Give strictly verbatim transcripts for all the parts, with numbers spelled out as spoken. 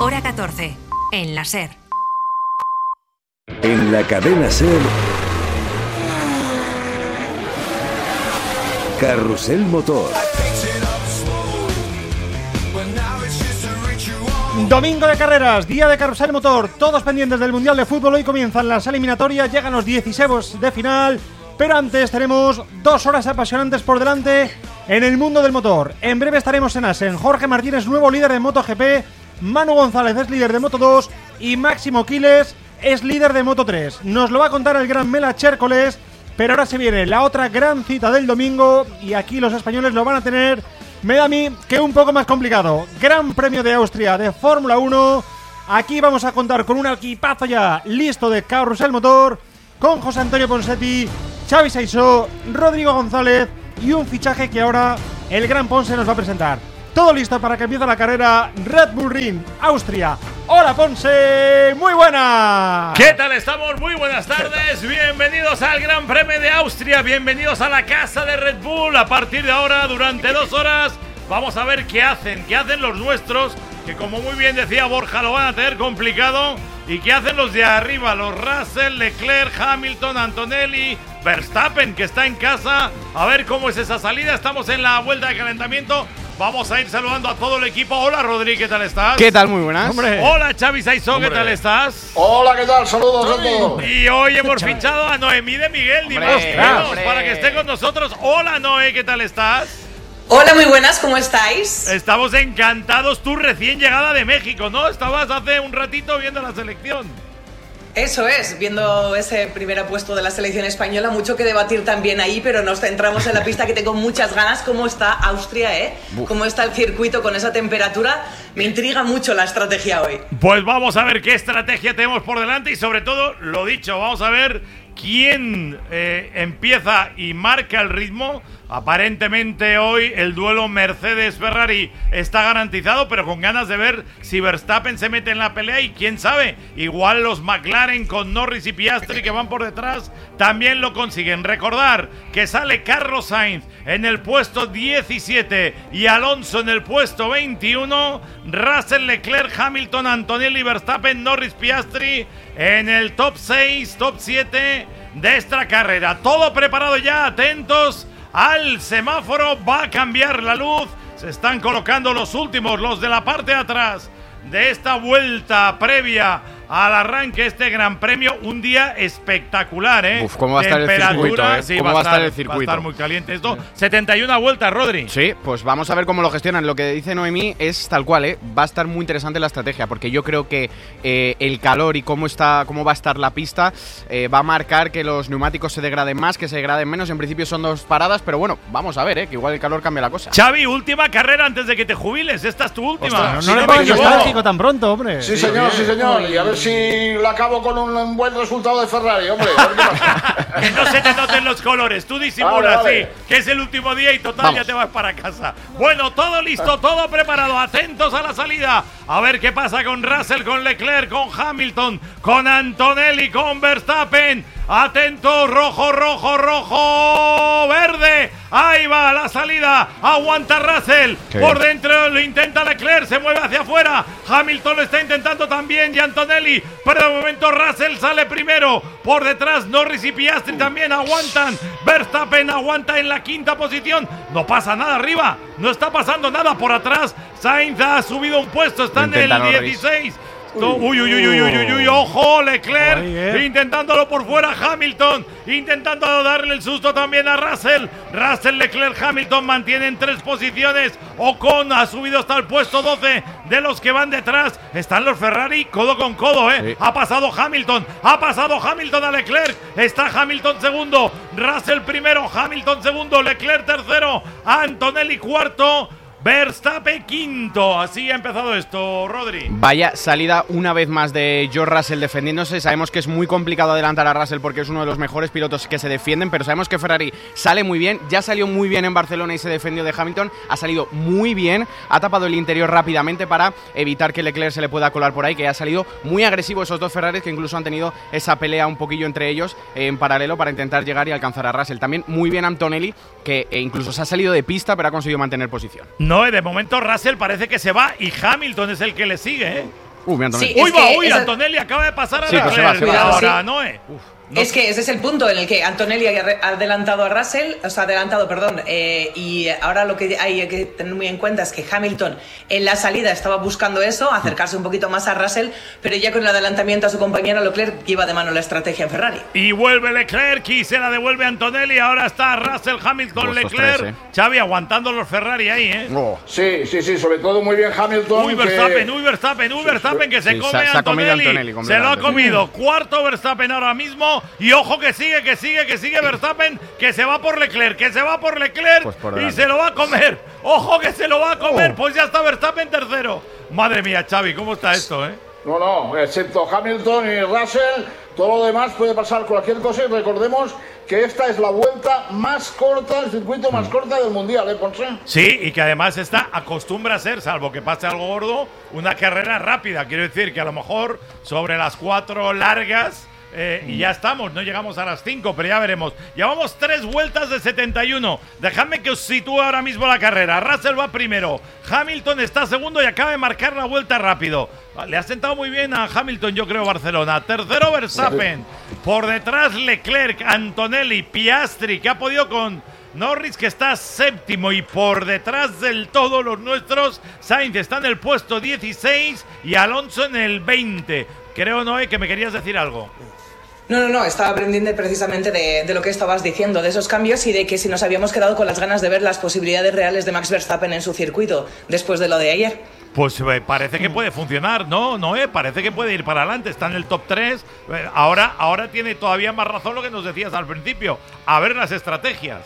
Hora catorce, en la SER. En la cadena SER, Carrusel Motor. Domingo de carreras, día de Carrusel Motor, todos pendientes del Mundial de Fútbol. Hoy comienzan las eliminatorias, llegan los dieciséis de final, pero antes tenemos dos horas apasionantes por delante en el mundo del motor. En breve estaremos en Asen. Jorge Martínez, nuevo líder de MotoGP, Manu González es líder de Moto dos y Máximo Quiles es líder de Moto tres. Nos lo va a contar el gran Mela Chércoles, pero ahora se viene la otra gran cita del domingo y aquí los españoles lo van a tener, me da a mí, que un poco más complicado. Gran Premio de Austria de Fórmula uno. Aquí vamos a contar con un equipazo ya listo de Carrusel Motor, con José Antonio Ponsetti, Xavi Saisó, Rodrigo González y un fichaje que ahora el gran Ponce nos va a presentar. Todo listo para que empiece la carrera Red Bull Ring, Austria. Hola Ponce, muy buenas. ¿Qué tal estamos? Muy buenas tardes, bienvenidos al Gran Premio de Austria, bienvenidos a la casa de Red Bull. A partir de ahora, durante dos horas, vamos a ver qué hacen, qué hacen los nuestros, que como muy bien decía Borja, lo van a tener complicado. Y qué hacen los de arriba, los Russell, Leclerc, Hamilton, Antonelli, Verstappen, que está en casa. A ver cómo es esa salida, estamos en la vuelta de calentamiento. Vamos a ir saludando a todo el equipo. Hola Rodri, ¿qué tal estás? ¿Qué tal? Muy buenas. Hombre. Hola Xavi Saisó, ¿qué tal estás? Hola, ¿qué tal? Saludos a todos. Y hoy hemos fichado a Noemí de Miguel, ni más ni menos, para que esté con nosotros. Hola Noé, ¿qué tal estás? Hola, muy buenas, ¿cómo estáis? Estamos encantados, tú recién llegada de México, ¿no? Estabas hace un ratito viendo la selección. Eso es, viendo ese primer puesto de la selección española, mucho que debatir también ahí, pero nos centramos en la pista, que tengo muchas ganas. ¿Cómo está Austria, eh? Uf. ¿Cómo está el circuito con esa temperatura? Me intriga mucho la estrategia hoy. Pues vamos a ver qué estrategia tenemos por delante y sobre todo, lo dicho, vamos a ver quién eh, empieza y marca el ritmo. Aparentemente hoy el duelo Mercedes-Ferrari está garantizado, pero con ganas de ver si Verstappen se mete en la pelea y quién sabe, igual los McLaren con Norris y Piastri que van por detrás también lo consiguen. Recordar que sale Carlos Sainz en el puesto diecisiete y Alonso en el puesto veintiuno, Russell, Leclerc, Hamilton, Antonelli, Verstappen, Norris, Piastri en el top seis, top siete de esta carrera. Todo preparado ya, atentos al semáforo, va a cambiar la luz, se están colocando los últimos, los de la parte de atrás de esta vuelta previa al arranque de este Gran Premio. Un día espectacular, ¿eh? Uf, ¿cómo va a estar el circuito, eh? Sí, ¿Cómo va, va a estar estar, el circuito? Va a estar muy caliente esto. setenta y una vueltas, Rodri. Sí, pues vamos a ver cómo lo gestionan. Lo que dice Noemí es tal cual, ¿eh? Va a estar muy interesante la estrategia, porque yo creo que eh, el calor y cómo está, cómo va a estar la pista eh, va a marcar que los neumáticos se degraden más, que se degraden menos. En principio son dos paradas, pero bueno, vamos a ver, ¿eh? Que igual el calor cambia la cosa. Xavi, última carrera antes de que te jubiles. Esta es tu última. Ostras, no, si no, no le pongas nostálgico tan pronto, hombre. Sí, sí, señor, sí, señor. Y a ver si la acabo con un buen resultado de Ferrari, hombre. Que no se te noten los colores. Tú disimulas, vale, vale. Sí, que es el último día y total, vamos, ya te vas para casa. Bueno, todo listo, todo preparado. Atentos a la salida. A ver qué pasa con Russell, con Leclerc, con Hamilton, con Antonelli, con Verstappen. Atentos, rojo, rojo, rojo, verde. Ahí va la salida. Aguanta Russell. Qué por bien. Dentro lo intenta Leclerc. Se mueve hacia afuera. Hamilton lo está intentando también. Y Antonelli. Pero de momento Russell sale primero. Por detrás Norris y Piastri también aguantan. Verstappen aguanta en la quinta posición. No pasa nada arriba. No está pasando nada por atrás. Sainz ha subido un puesto. Está en el dieciséis. Uy, uy, uy, uy, uy, uy, uy, ojo, Leclerc, Ay, eh. intentándolo por fuera, Hamilton, intentando darle el susto también a Russell. Russell, Leclerc, Hamilton mantienen tres posiciones. Ocon ha subido hasta el puesto doce de los que van detrás. Están los Ferrari codo con codo, eh. Sí. Ha pasado Hamilton, ha pasado Hamilton a Leclerc. Está Hamilton segundo, Russell primero, Hamilton segundo, Leclerc tercero, Antonelli cuarto. Verstappen quinto. Así ha empezado esto, Rodri. Vaya salida una vez más de George Russell defendiéndose. Sabemos que es muy complicado adelantar a Russell porque es uno de los mejores pilotos que se defienden, pero sabemos que Ferrari sale muy bien. Ya salió muy bien en Barcelona y se defendió de Hamilton. Ha salido muy bien, ha tapado el interior rápidamente para evitar que Leclerc se le pueda colar por ahí, que ha salido muy agresivo esos dos Ferraris, que incluso han tenido esa pelea un poquillo entre ellos en paralelo para intentar llegar y alcanzar a Russell. También muy bien Antonelli, que incluso se ha salido de pista pero ha conseguido mantener posición. No, de momento Russell parece que se va y Hamilton es el que le sigue, ¿eh? Uh, Antonelli. Sí, Uy, es va, que uy, esa- Antonelli acaba de pasar a Sí, pues se va, se Leclerc. va. Ahora, Sí. Noé. Uf. No es sé. que ese es el punto en el que Antonelli ha re- ha adelantado a Russell, o sea, adelantado, perdón, eh, y ahora lo que hay que tener muy en cuenta es que Hamilton en la salida estaba buscando eso, acercarse un poquito más a Russell, pero ya con el adelantamiento a su compañero Leclerc lleva de mano la estrategia en Ferrari. Y vuelve Leclerc y se la devuelve Antonelli. Ahora está Russell, Hamilton, Oh, estos Leclerc. tres, eh. Xavi aguantando los Ferrari ahí, ¿eh? Oh. Sí, sí, sí, sobre todo muy bien Hamilton. Uy, que- Verstappen, uy, Verstappen, uy, Verstappen, que se Sí, come se ha- se a ha comido Antonelli. Antonelli Se lo ha completamente. comido. Cuarto Verstappen ahora mismo. Y ojo que sigue, que sigue, que sigue Verstappen, que se va por Leclerc, que se va por Leclerc Pues por y delante. se lo va a comer. Ojo que se lo va a comer. Pues ya está Verstappen tercero. Madre mía, Xavi, ¿cómo está esto, eh? No, no, excepto Hamilton y Russell, todo lo demás puede pasar cualquier cosa y recordemos que esta es la vuelta más corta, el circuito más corta del Mundial, ¿eh, Ponce? Sí, y que además esta acostumbra a ser, salvo que pase algo gordo, una carrera rápida. Quiero decir que a lo mejor sobre las cuatro largas eh, y ya estamos, no llegamos a las cinco, pero ya veremos. Llevamos tres vueltas de setenta y uno. Dejadme que os sitúe ahora mismo la carrera. Russell va primero, Hamilton está segundo y acaba de marcar la vuelta rápido. Le ha sentado muy bien a Hamilton, yo creo, Barcelona. Tercero Verstappen, por detrás Leclerc, Antonelli, Piastri, que ha podido con Norris, que está séptimo, y por detrás del todo los nuestros. Sainz está en el puesto dieciséis y Alonso en el veinte. Creo, Noé, que me querías decir algo. No, no, no, estaba aprendiendo precisamente de, de lo que estabas diciendo, de esos cambios y de que si nos habíamos quedado con las ganas de ver las posibilidades reales de Max Verstappen en su circuito después de lo de ayer. Pues eh, parece que puede funcionar, ¿no? Noé, parece que puede ir para adelante, está en el top tres. Eh, ahora, ahora tiene todavía más razón lo que nos decías al principio. A ver las estrategias.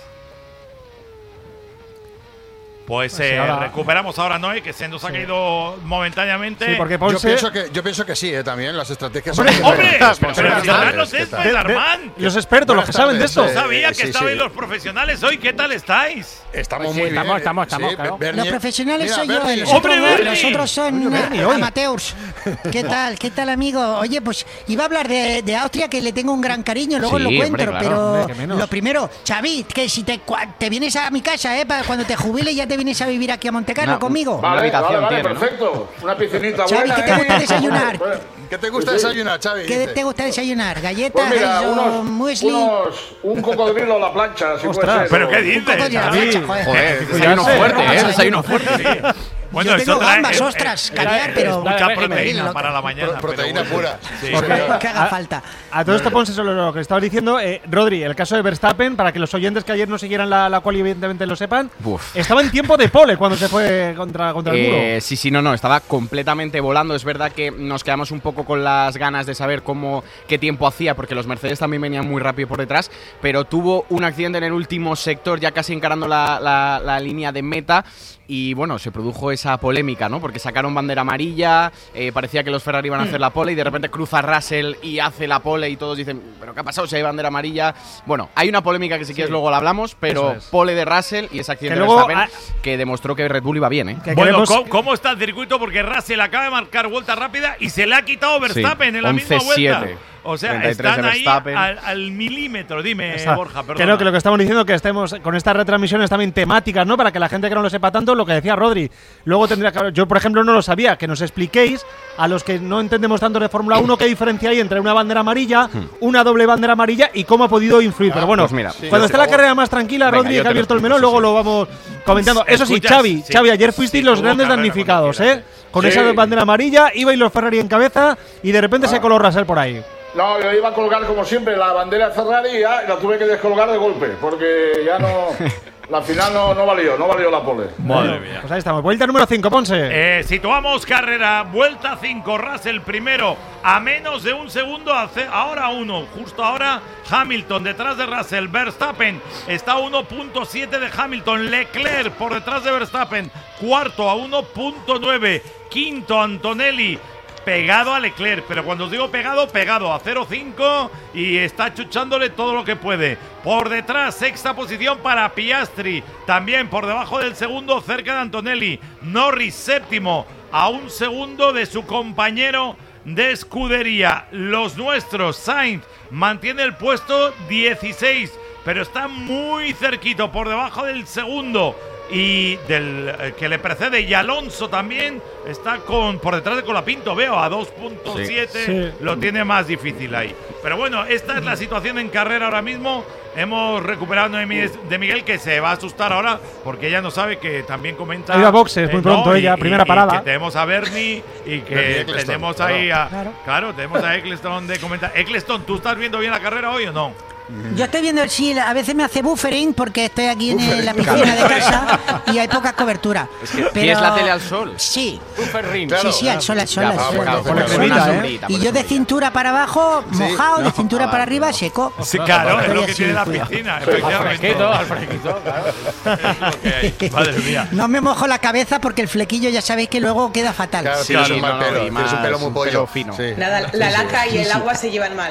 Pues Pues sí, eh, ahora- recuperamos ahora, Noé, que se nos ha caído momentáneamente. Sí, porque Yo Ponce… pienso, que, yo pienso que sí, eh, también las estrategias ¡Hombre, son ¡Hombre! diferentes, Pero, Ponce. pero si hablan los ¿Qué céspedes, tal? de- Armán. los expertos, los que Buenas saben de tardes, esto. eh, Sabía que sí, estabais sí. los profesionales hoy. ¿Qué tal estáis? Estamos Pues muy sí, bien. estamos, estamos, Sí, estamos, claro. Bernie- Los profesionales mira, soy yo, Bernie, y los, ¡Hombre, otros, Bernie! los otros son Coño, ah, Bernie, hoy. amateurs. ¿Qué tal? ¿Qué tal, amigo? Oye, pues iba a hablar de, de Austria, que le tengo un gran cariño, luego Sí, lo cuento, hombre, claro. pero Hombre, que menos. lo primero, Xavi, que si te, cua- te vienes a mi casa, ¿eh? Para cuando te jubiles ya te vienes a vivir aquí a Montecarlo Una- conmigo. Una Vale, habitación vale, vale, tiene, ¿no? perfecto. Una piscinita Xavi, buena. ¿qué te ¿eh? gusta desayunar? ¿Qué te gusta Sí, sí. desayunar, Xavi? ¿Qué Dice. te gusta desayunar? ¿Galletas? Pues mira, o unos, muesli? unos, un cocodrilo a la plancha, si Ostras, puede ser. ¿Pero o- qué Un dices? cocodrilo a la Xavi. plancha, joder. Joder, Pues desayuno ya sé, fuerte, ¿no? ¿eh? Desayuno fuerte. Sí. Bueno, Yo eso tengo trae- gambas, es- ostras, es- caviar, es pero- mucha Dale, proteína loco. para la mañana. Pro- proteína pero bueno. pura. Sí. Porque- Que haga a- falta. A todo esto, Ponce, sobre lo que estaba diciendo, eh, Rodri, el caso de Verstappen, para que los oyentes que ayer no siguieran la, la cual evidentemente lo sepan, Uf. estaba en tiempo de pole cuando se fue contra, contra el muro. Eh, sí, sí, no, no, estaba completamente volando. Es verdad que nos quedamos un poco con las ganas de saber cómo, qué tiempo hacía, porque los Mercedes también venían muy rápido por detrás, pero tuvo un accidente en el último sector, ya casi encarando la, la- la línea de meta. Y bueno, se produjo esa polémica, ¿no? Porque sacaron bandera amarilla, eh, parecía que los Ferrari iban a hacer la pole y de repente cruza Russell y hace la pole y todos dicen, ¿pero qué ha pasado si hay bandera amarilla? Bueno, hay una polémica que si quieres luego la hablamos, pero Eso es. pole de Russell y ese accidente Que de luego, Verstappen ah, que demostró que Red Bull iba bien, ¿eh? Que Bueno, queremos- ¿cómo, cómo está el circuito? Porque Russell acaba de marcar vuelta rápida y se le ha quitado Verstappen en la misma once vuelta. siete. O sea, treinta y tres están de ahí Verstappen. al, al milímetro. Dime, Está. Borja, perdón. Creo que lo que estamos diciendo que estemos con estas retransmisiones también temáticas, ¿no? Para que la gente que no lo sepa tanto, lo que decía Rodri. Luego tendría que haber- yo, por ejemplo, no lo sabía, que nos expliquéis a los que no entendemos tanto de Fórmula uno qué diferencia hay entre una bandera amarilla, una doble bandera amarilla y cómo ha podido influir. Pero bueno, pues mira, cuando sí, esté por la favor. carrera más tranquila, Venga, Rodri, yo que te ha lo abierto el explico, melón, sí, luego sí. lo vamos comentando. Eso sí, Escuchas, Xavi, sí, Xavi, ayer sí, fuisteis tuvo los grandes carrera damnificados, cuando ¿eh? Con Sí. esa bandera amarilla, iba y los Ferrari en cabeza y de repente Ah. se coló Russell por ahí. No, yo iba a colgar como siempre la bandera Ferrari y ya la tuve que descolgar de golpe, porque ya no. La final no, no valió, no valió la pole. Madre mía. Pues ahí estamos. Vuelta número cinco, Ponce. Eh, situamos carrera, vuelta cinco, Russell primero, a menos de un segundo, hace- ahora uno, justo ahora Hamilton detrás de Russell, Verstappen está a uno punto siete de Hamilton, Leclerc por detrás de Verstappen, cuarto a uno punto nueve, quinto Antonelli, pegado a Leclerc, pero cuando os digo pegado, pegado a cero punto cinco y está chuchándole todo lo que puede. Por detrás, sexta posición para Piastri, también por debajo del segundo, cerca de Antonelli. Norris, séptimo, a un segundo de su compañero de escudería. Los nuestros, Sainz, mantiene el puesto dieciséis, pero está muy cerquito, por debajo del segundo. y del eh, que le precede, y Alonso también está con por detrás de Colapinto, veo a dos punto siete, sí. sí. Lo tiene más difícil ahí. Pero bueno, esta es la situación en carrera ahora mismo. Hemos recuperado a Noemí de Miguel, que se va a asustar ahora porque ella no sabe que también comenta. Ha ido a boxes muy pronto, no, ella, y, primera y, parada. Y que tenemos a Bernie y que tenemos ahí a. Claro. claro, tenemos a Eccleston de comentar. Eccleston, ¿tú estás viendo bien la carrera hoy o no? Yo estoy viendo, sí, a veces me hace buffering porque estoy aquí en la piscina de casa y hay pocas coberturas. Es que tienes la tele al sol. Sí. Buffering. Claro, sí, sí, al sol, al sol. Al sol, al sol, al sol, al sol. ¿eh? Y yo de cintura para abajo, mojado, sí. de cintura no, para arriba, seco. Sí, claro, es lo que tiene la piscina. Efectivamente. Al fresquito, claro. Es lo que hay. Madre mía. No me mojo la cabeza porque el flequillo ya sabéis que luego queda fatal. Claro, sí, tienes sí, un mal no, pelo, no, tienes un pelo muy pollo. Fino. Sí. Nada, la laca y el agua se llevan mal.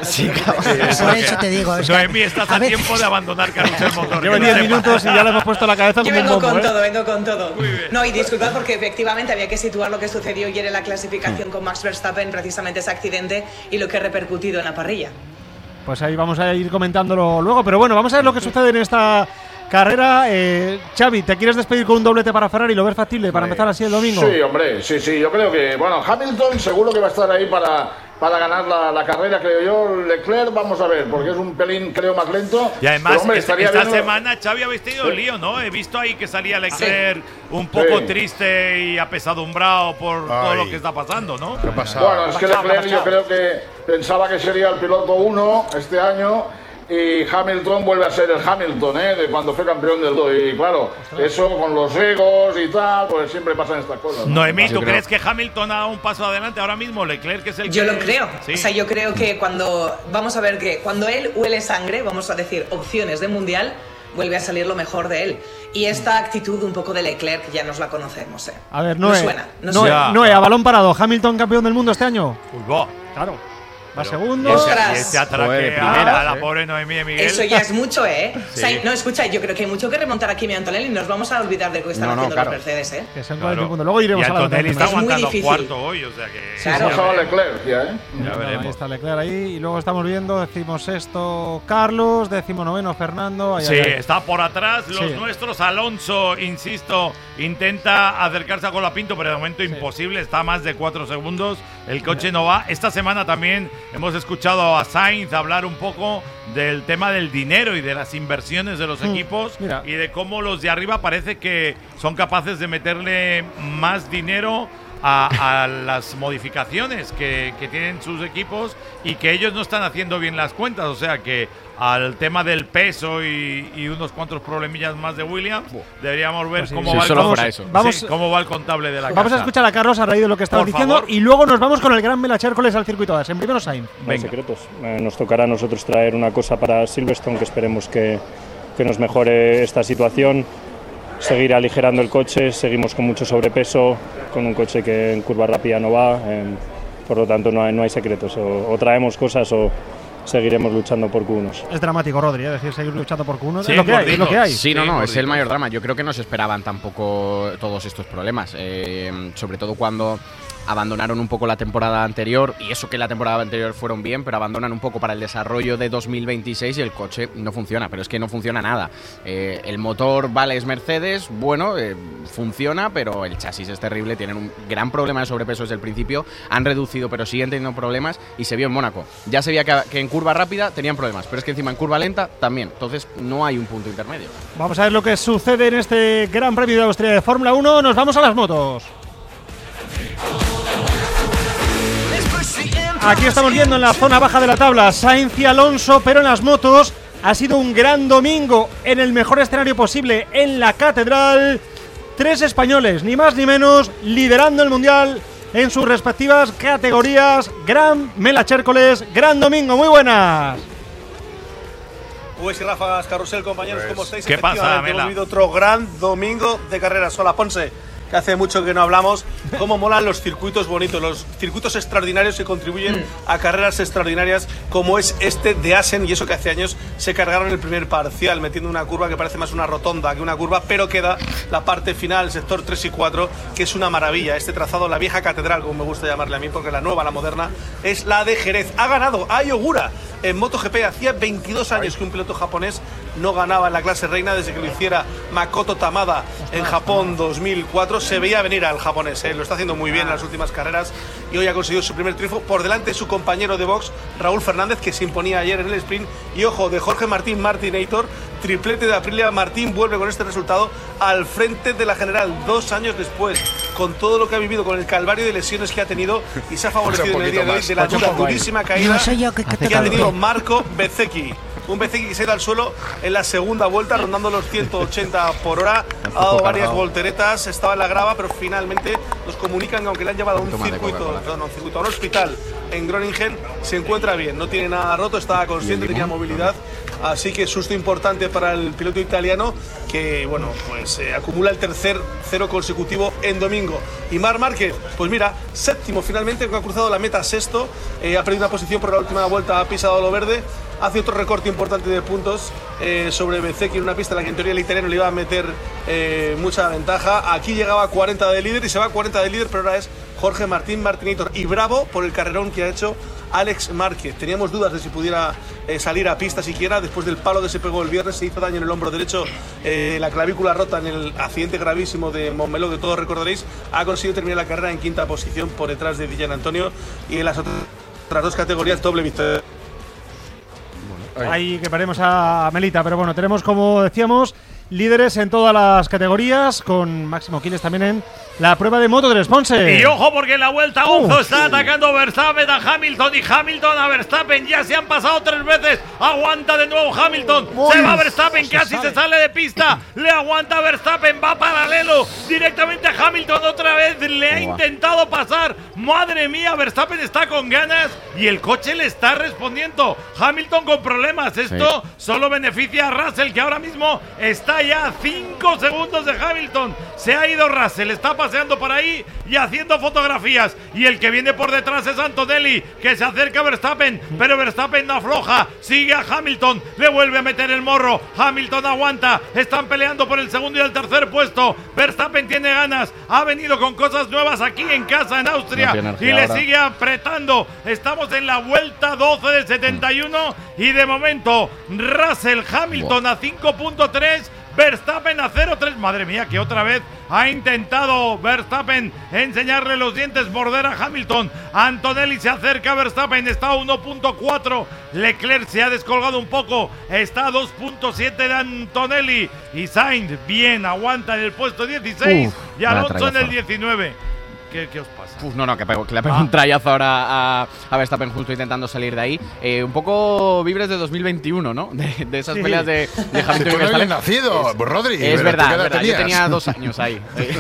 Por eso te digo. Noemí, estás a tiempo de abandonar Carrusel Motor. Lleva diez minutos y ya le hemos puesto la cabeza como un bombo. Yo vengo con ¿eh? todo, vengo con todo. Muy bien. No, y disculpad porque efectivamente había que situar lo que sucedió ayer en la clasificación con Max Verstappen, precisamente ese accidente y lo que ha repercutido en la parrilla. Pues ahí vamos a ir comentándolo luego, pero bueno, vamos a ver lo que sucede en esta carrera. eh, Xavi, ¿te quieres despedir con un doblete para Ferrari? ¿Lo ves factible para empezar así el domingo? Sí, hombre, sí, sí, yo creo que, bueno, Hamilton seguro que va a estar ahí para, para ganar la, la carrera, creo yo. Leclerc, vamos a ver, porque es un pelín, creo, más lento. Y además, pero, hombre, esta, estaría esta viendo... semana Xavi habéis tenido sí. lío, ¿no? He visto ahí que salía Leclerc sí. un poco sí. triste y apesadumbrado por Ay. todo lo que está pasando, ¿no? ¿Qué pasa? Bueno, es que Leclerc yo creo que pensaba que sería el piloto uno este año. Y Hamilton vuelve a ser el Hamilton, ¿eh? De cuando fue campeón del mundo. Y claro, eso con los egos y tal, pues siempre pasan estas cosas, ¿no? Noemí, ¿tú crees que Hamilton ha dado un paso adelante ahora mismo? Leclerc, que es el Yo que... lo creo. ¿Sí? O sea, yo creo que cuando. Vamos a ver que cuando él huele sangre, vamos a decir opciones de mundial, vuelve a salir lo mejor de él. Y esta actitud un poco de Leclerc ya nos la conocemos, ¿eh? A ver, no suena. No Noé, suena. Noé, a balón parado, ¿Hamilton campeón del mundo este año? Uy, va. Claro. Va segundo. Y ese atraque a la pobre Noemí de Miguel. Eso ya es mucho, ¿eh? Sí. O sea, no, escucha, yo creo que hay mucho que remontar a Kimi Antonelli y nos vamos a olvidar de lo que están no, no, haciendo claro. los Mercedes, ¿eh? Que se claro. Luego iremos y a la Antonelli está aguantando cuarto hoy, o sea que... Claro. Pasaba Leclerc ya, ¿eh? Ya no, veremos. Ahí está Leclerc ahí. Y luego estamos viendo, decimos sexto Carlos, decimos noveno Fernando. Ahí, sí, ahí. está por atrás. Los sí. nuestros, Alonso, insisto, intenta acercarse a Colapinto, pero de momento sí. imposible. Está a más de cuatro segundos. El coche no va. Esta semana también hemos escuchado a Sainz hablar un poco del tema del dinero y de las inversiones de los mm, equipos mira. y de cómo los de arriba parece que son capaces de meterle más dinero a, a las modificaciones que, que tienen sus equipos y que ellos no están haciendo bien las cuentas, o sea que al tema del peso y, y unos cuantos problemillas más de Williams, deberíamos ver pues sí, cómo, sí, va el, vamos, eso. Vamos, sí, cómo va el contable de la Vamos casa. a escuchar a Carlos a raíz de lo que estabas diciendo favor. Y luego nos vamos con el gran Melachércoles al circuito A. En primero Sainz. No hay secretos. Eh, nos tocará a nosotros traer una cosa para Silverstone que esperemos que, que nos mejore esta situación. Seguir aligerando el coche, seguimos con mucho sobrepeso, con un coche que en curva rápida no va, eh, por lo tanto no hay, no hay secretos. O, o traemos cosas o seguiremos luchando por Q uno. Es dramático, Rodri, es decir, seguir luchando por Q uno. Sí, es, lo que hay, es lo que hay. Sí, no, sí, no, es el mayor drama. Yo creo que no se esperaban tampoco todos estos problemas, eh, sobre todo cuando abandonaron un poco la temporada anterior, y eso que la temporada anterior fueron bien, pero abandonan un poco para el desarrollo de dos mil veintiséis y el coche no funciona, pero es que no funciona nada. Eh, el motor, vale, es Mercedes, bueno, eh, funciona, pero el chasis es terrible, tienen un gran problema de sobrepeso desde el principio, han reducido, pero siguen teniendo problemas, y se vio en Mónaco. Ya se veía que, que en curva rápida tenían problemas, pero es que encima en curva lenta también, entonces no hay un punto intermedio. Vamos a ver lo que sucede en este Gran Premio de Austria de Fórmula uno, nos vamos a las motos. Aquí estamos viendo en la zona baja de la tabla Sainz y Alonso, pero en las motos ha sido un gran domingo en el mejor escenario posible, en la Catedral. Tres españoles, ni más ni menos, liderando el Mundial en sus respectivas categorías. Gran Melachércoles, gran domingo, muy buenas. Pues y ráfagas, Carrusel, compañeros, pues, ¿cómo estáis? ¿Qué pasa, Mela? Hemos vivido otro gran domingo de carreras. Hola, Ponce, que hace mucho que no hablamos. cómo molan los circuitos bonitos, los circuitos extraordinarios que contribuyen mm. a carreras extraordinarias como es este de Assen, y eso que hace años se cargaron el primer parcial metiendo una curva que parece más una rotonda que una curva, pero queda la parte final, el sector tres y cuatro, que es una maravilla. Este trazado, la vieja catedral, como me gusta llamarle a mí, porque la nueva, la moderna, es la de Jerez. Ha ganado Ai Ogura en MotoGP. Hacía veintidós años que un piloto japonés no ganaba en la clase reina, desde que lo hiciera Makoto Tamada en Japón dos mil cuatro. Se veía venir al japonés, ¿eh? Lo está haciendo muy bien en las últimas carreras y hoy ha conseguido su primer triunfo por delante de su compañero de box, Raúl Fernández, que se imponía ayer en el sprint. Y ojo, de Jorge Martín Martinator, triplete de Aprilia. Martín vuelve con este resultado al frente de la general dos años después, con todo lo que ha vivido, con el calvario de lesiones que ha tenido, y se ha favorecido en el día de hoy de la dura, durísima caída no soy yo que, que, que ha tenido Marco Bezzecchi. Un Bezzecchi que se ha ido al suelo en la segunda vuelta, rondando los ciento ochenta por hora. Ha dado varias volteretas, estaba en la grava, pero finalmente nos comunican que aunque le han llevado a un circuito, perdón, un circuito, a un hospital en Groningen, se encuentra bien, no tiene nada roto, estaba consciente, tenía movilidad. Así que susto importante para el piloto italiano, que bueno, pues eh, acumula el tercer cero consecutivo en domingo. Y Marc Márquez, pues mira, séptimo finalmente, que ha cruzado la meta sexto, eh, ha perdido una posición por la última vuelta, ha pisado lo verde, hace otro recorte importante de puntos eh, sobre Bezzecchi en una pista en la que en teoría el italiano le iba a meter eh, mucha ventaja. Aquí llegaba a cuarenta de líder y se va a cuarenta de líder, pero ahora es Jorge Martín Martinator. Y bravo por el carrerón que ha hecho Alex Márquez. Teníamos dudas de si pudiera eh, salir a pista siquiera después del palo que se pegó el viernes. Se hizo daño en el hombro derecho, eh, la clavícula rota en el accidente gravísimo de Montmeló, que todos recordaréis. Ha conseguido terminar la carrera en quinta posición por detrás de Dillan Antonio, y en las otras dos categorías doble victoria. Ahí que paremos a Melita, pero bueno, tenemos, como decíamos, líderes en todas las categorías, con Máximo Quiles también en la prueba de Moto tres, Ponce. Y ojo, porque en la vuelta once está atacando Verstappen a Hamilton, y Hamilton a Verstappen. Ya se han pasado tres veces. Aguanta de nuevo Hamilton. Uy, se va Verstappen, casi se sale de pista. Le aguanta Verstappen, va paralelo directamente a Hamilton otra vez. Le ha intentado pasar. Madre mía, Verstappen está con ganas y el coche le está respondiendo. Hamilton con problemas. Esto sí. Solo beneficia a Russell, que ahora mismo está ya a cinco segundos de Hamilton. Se ha ido Russell, está paseando por ahí y haciendo fotografías, y el que viene por detrás es Antonelli, que se acerca a Verstappen, pero Verstappen no afloja, sigue a Hamilton, le vuelve a meter el morro. Hamilton aguanta, están peleando por el segundo y el tercer puesto. Verstappen tiene ganas, ha venido con cosas nuevas aquí en casa en Austria, no y le ahora. Sigue apretando. Estamos en la vuelta doce de setenta y uno y de momento Russell, Hamilton wow. a cinco punto tres, Verstappen a cero punto tres. Madre mía, que otra vez ha intentado Verstappen enseñarle los dientes, morder a Hamilton. Antonelli se acerca a Verstappen, está a uno punto cuatro. Leclerc se ha descolgado un poco, está a dos punto siete de Antonelli. Y Sainz, bien, aguanta en el puesto dieciséis. Uf, y Alonso en el diecinueve. ¿Qué, ¿Qué os pasa? Uf, no, no, que, pego, que le pego ah. un trayazo ahora a, a Verstappen justo intentando salir de ahí. Eh, un poco vibres de dos mil veintiuno, ¿no? De, de esas sí. peleas de, de Hamilton y Verstappen. nacido, es, Rodri. Es verdad, es verdad. Yo tenía dos años ahí.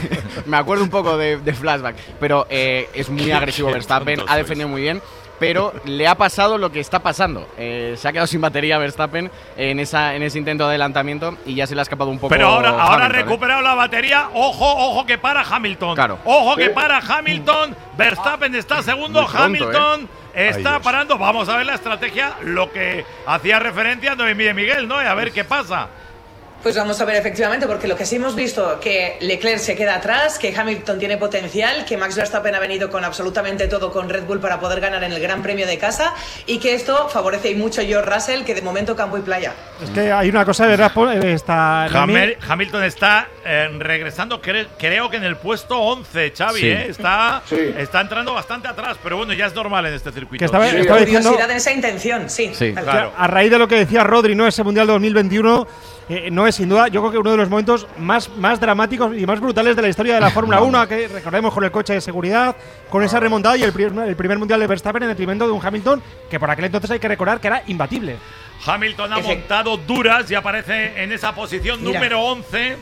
Me acuerdo un poco de, de flashback. Pero eh, es muy agresivo Verstappen, ha defendido muy bien. Pero le ha pasado lo que está pasando. Eh, se ha quedado sin batería Verstappen en, esa, en ese intento de adelantamiento y ya se le ha escapado un poco. Pero ahora, ahora ha recuperado ¿eh? la batería. Ojo, ojo que para Hamilton. Claro. Ojo que para Hamilton. Verstappen está segundo. Pronto, Hamilton ¿eh? está Ay, parando. Vamos a ver la estrategia. Lo que hacía referencia a Noemí de Miguel, ¿no? Y a ver qué pasa. Pues vamos a ver efectivamente, porque lo que sí hemos visto, que Leclerc se queda atrás, que Hamilton tiene potencial, que Max Verstappen ha venido con absolutamente todo con Red Bull para poder ganar en el Gran Premio de casa, y que esto favorece y mucho a George Russell, que de momento campo y playa. Es que hay una cosa de verdad, está Hamil, Hamilton está eh, regresando, cre, creo que en el puesto once, Xavi, sí. ¿eh? está, sí. está entrando bastante atrás, pero bueno, ya es normal en este circuito. Que estaba, sí. estaba curiosidad diciendo, en esa intención, sí. sí claro. A raíz de lo que decía Rodri, ¿no? Ese Mundial dos mil veintiuno Eh, no es sin duda, yo creo que uno de los momentos más, más dramáticos y más brutales de la historia de la Fórmula uno, que recordemos con el coche de seguridad, con esa remontada y el primer, el primer mundial de Verstappen en detrimento de un Hamilton que por aquel entonces hay que recordar que era imbatible. Hamilton ha montado duras y aparece en esa posición Mira. número once,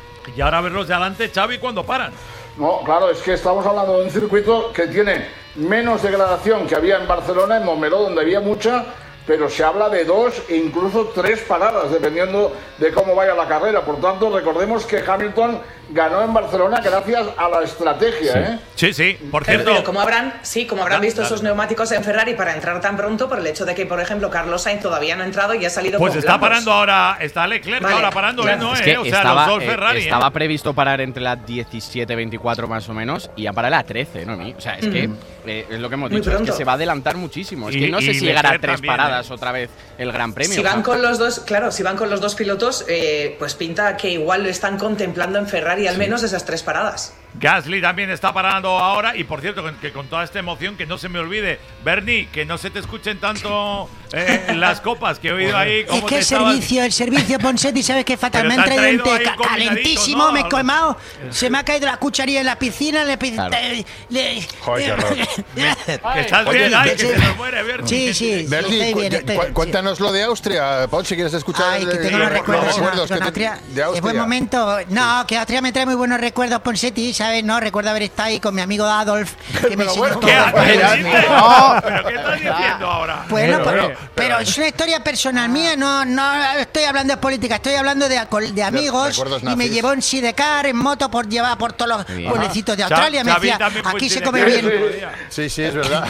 y ahora verlos de adelante, Xavi, cuando paran. No, claro, es que estamos hablando de un circuito que tiene menos degradación que había en Barcelona, en Montmeló, donde había mucha, pero se habla de dos e incluso tres paradas, dependiendo de cómo vaya la carrera. Por tanto, recordemos que Hamilton ganó en Barcelona gracias a la estrategia, sí. ¿eh? Sí, sí, por Pero, cierto. pero como habrán, sí, como habrán Claro, visto claro. esos neumáticos en Ferrari para entrar tan pronto por el hecho de que, por ejemplo, Carlos Sainz todavía no ha entrado y ha salido Pues con está blancos. parando ahora, está Leclerc Vale, ahora parando, claro. ¿eh? No, Es eh, que o sea, estaba, los dos eh, Ferrari. estaba ¿eh? previsto parar entre las diecisiete veinticuatro más o menos y ya para las trece, ¿no? O sea, es Mm. que eh, es lo que hemos Muy dicho, es pronto. que se va a adelantar muchísimo. Es Y- que no sé y si llegará a Leclerc tres también, paradas ¿eh? otra vez el Gran Premio. Si van ¿no? con los dos, claro, si van con los dos pilotos, eh, pues pinta que igual lo están contemplando en Ferrari al menos esas tres paradas. Gasly también está parando ahora y por cierto, que con toda esta emoción, que no se me olvide, Bernie, que no se te escuchen tanto eh, las copas que he oído ahí. Es cómo que te el estabas- servicio, el servicio Ponsetti, ¿sabes qué fatal? Pero Me te han han traído un traído té ahí un ca- combinadito, calentísimo, ¿no? me he quemado, se me ha caído la cucharilla en la piscina, le, pi- Claro. le- le- Joder, qué horror. Que estás Oye, bien, ay, que que sí. se nos muere, Bernie. Sí, sí, Bernie, estoy cu- bien, estoy cu- bien, sí. cuéntanos lo de Austria, Paul, si quieres escuchar. Ay, que eh, tengo los unos recuerdos, recuerdos con que te- Austria. de Austria. Es buen momento. No, que Austria me trae muy buenos recuerdos, Ponsetti, ¿sabes? No, recuerdo haber estado ahí con mi amigo Adolf, que me Pero enseñó bueno, todo. ¿Qué haces? No. ¿Pero qué estás diciendo ahora? Bueno, Pero, pero, pero- pero es una historia personal mía, no, no estoy hablando de política, estoy hablando de, alcohol- de amigos. recuerdos Y me nazis. llevó en sidecar, en moto, por llevar por todos los bien. pueblecitos de Cha- Australia. Me Xavi decía, también fue aquí se en come Sidecar bien. el otro día. Sí, sí, es verdad.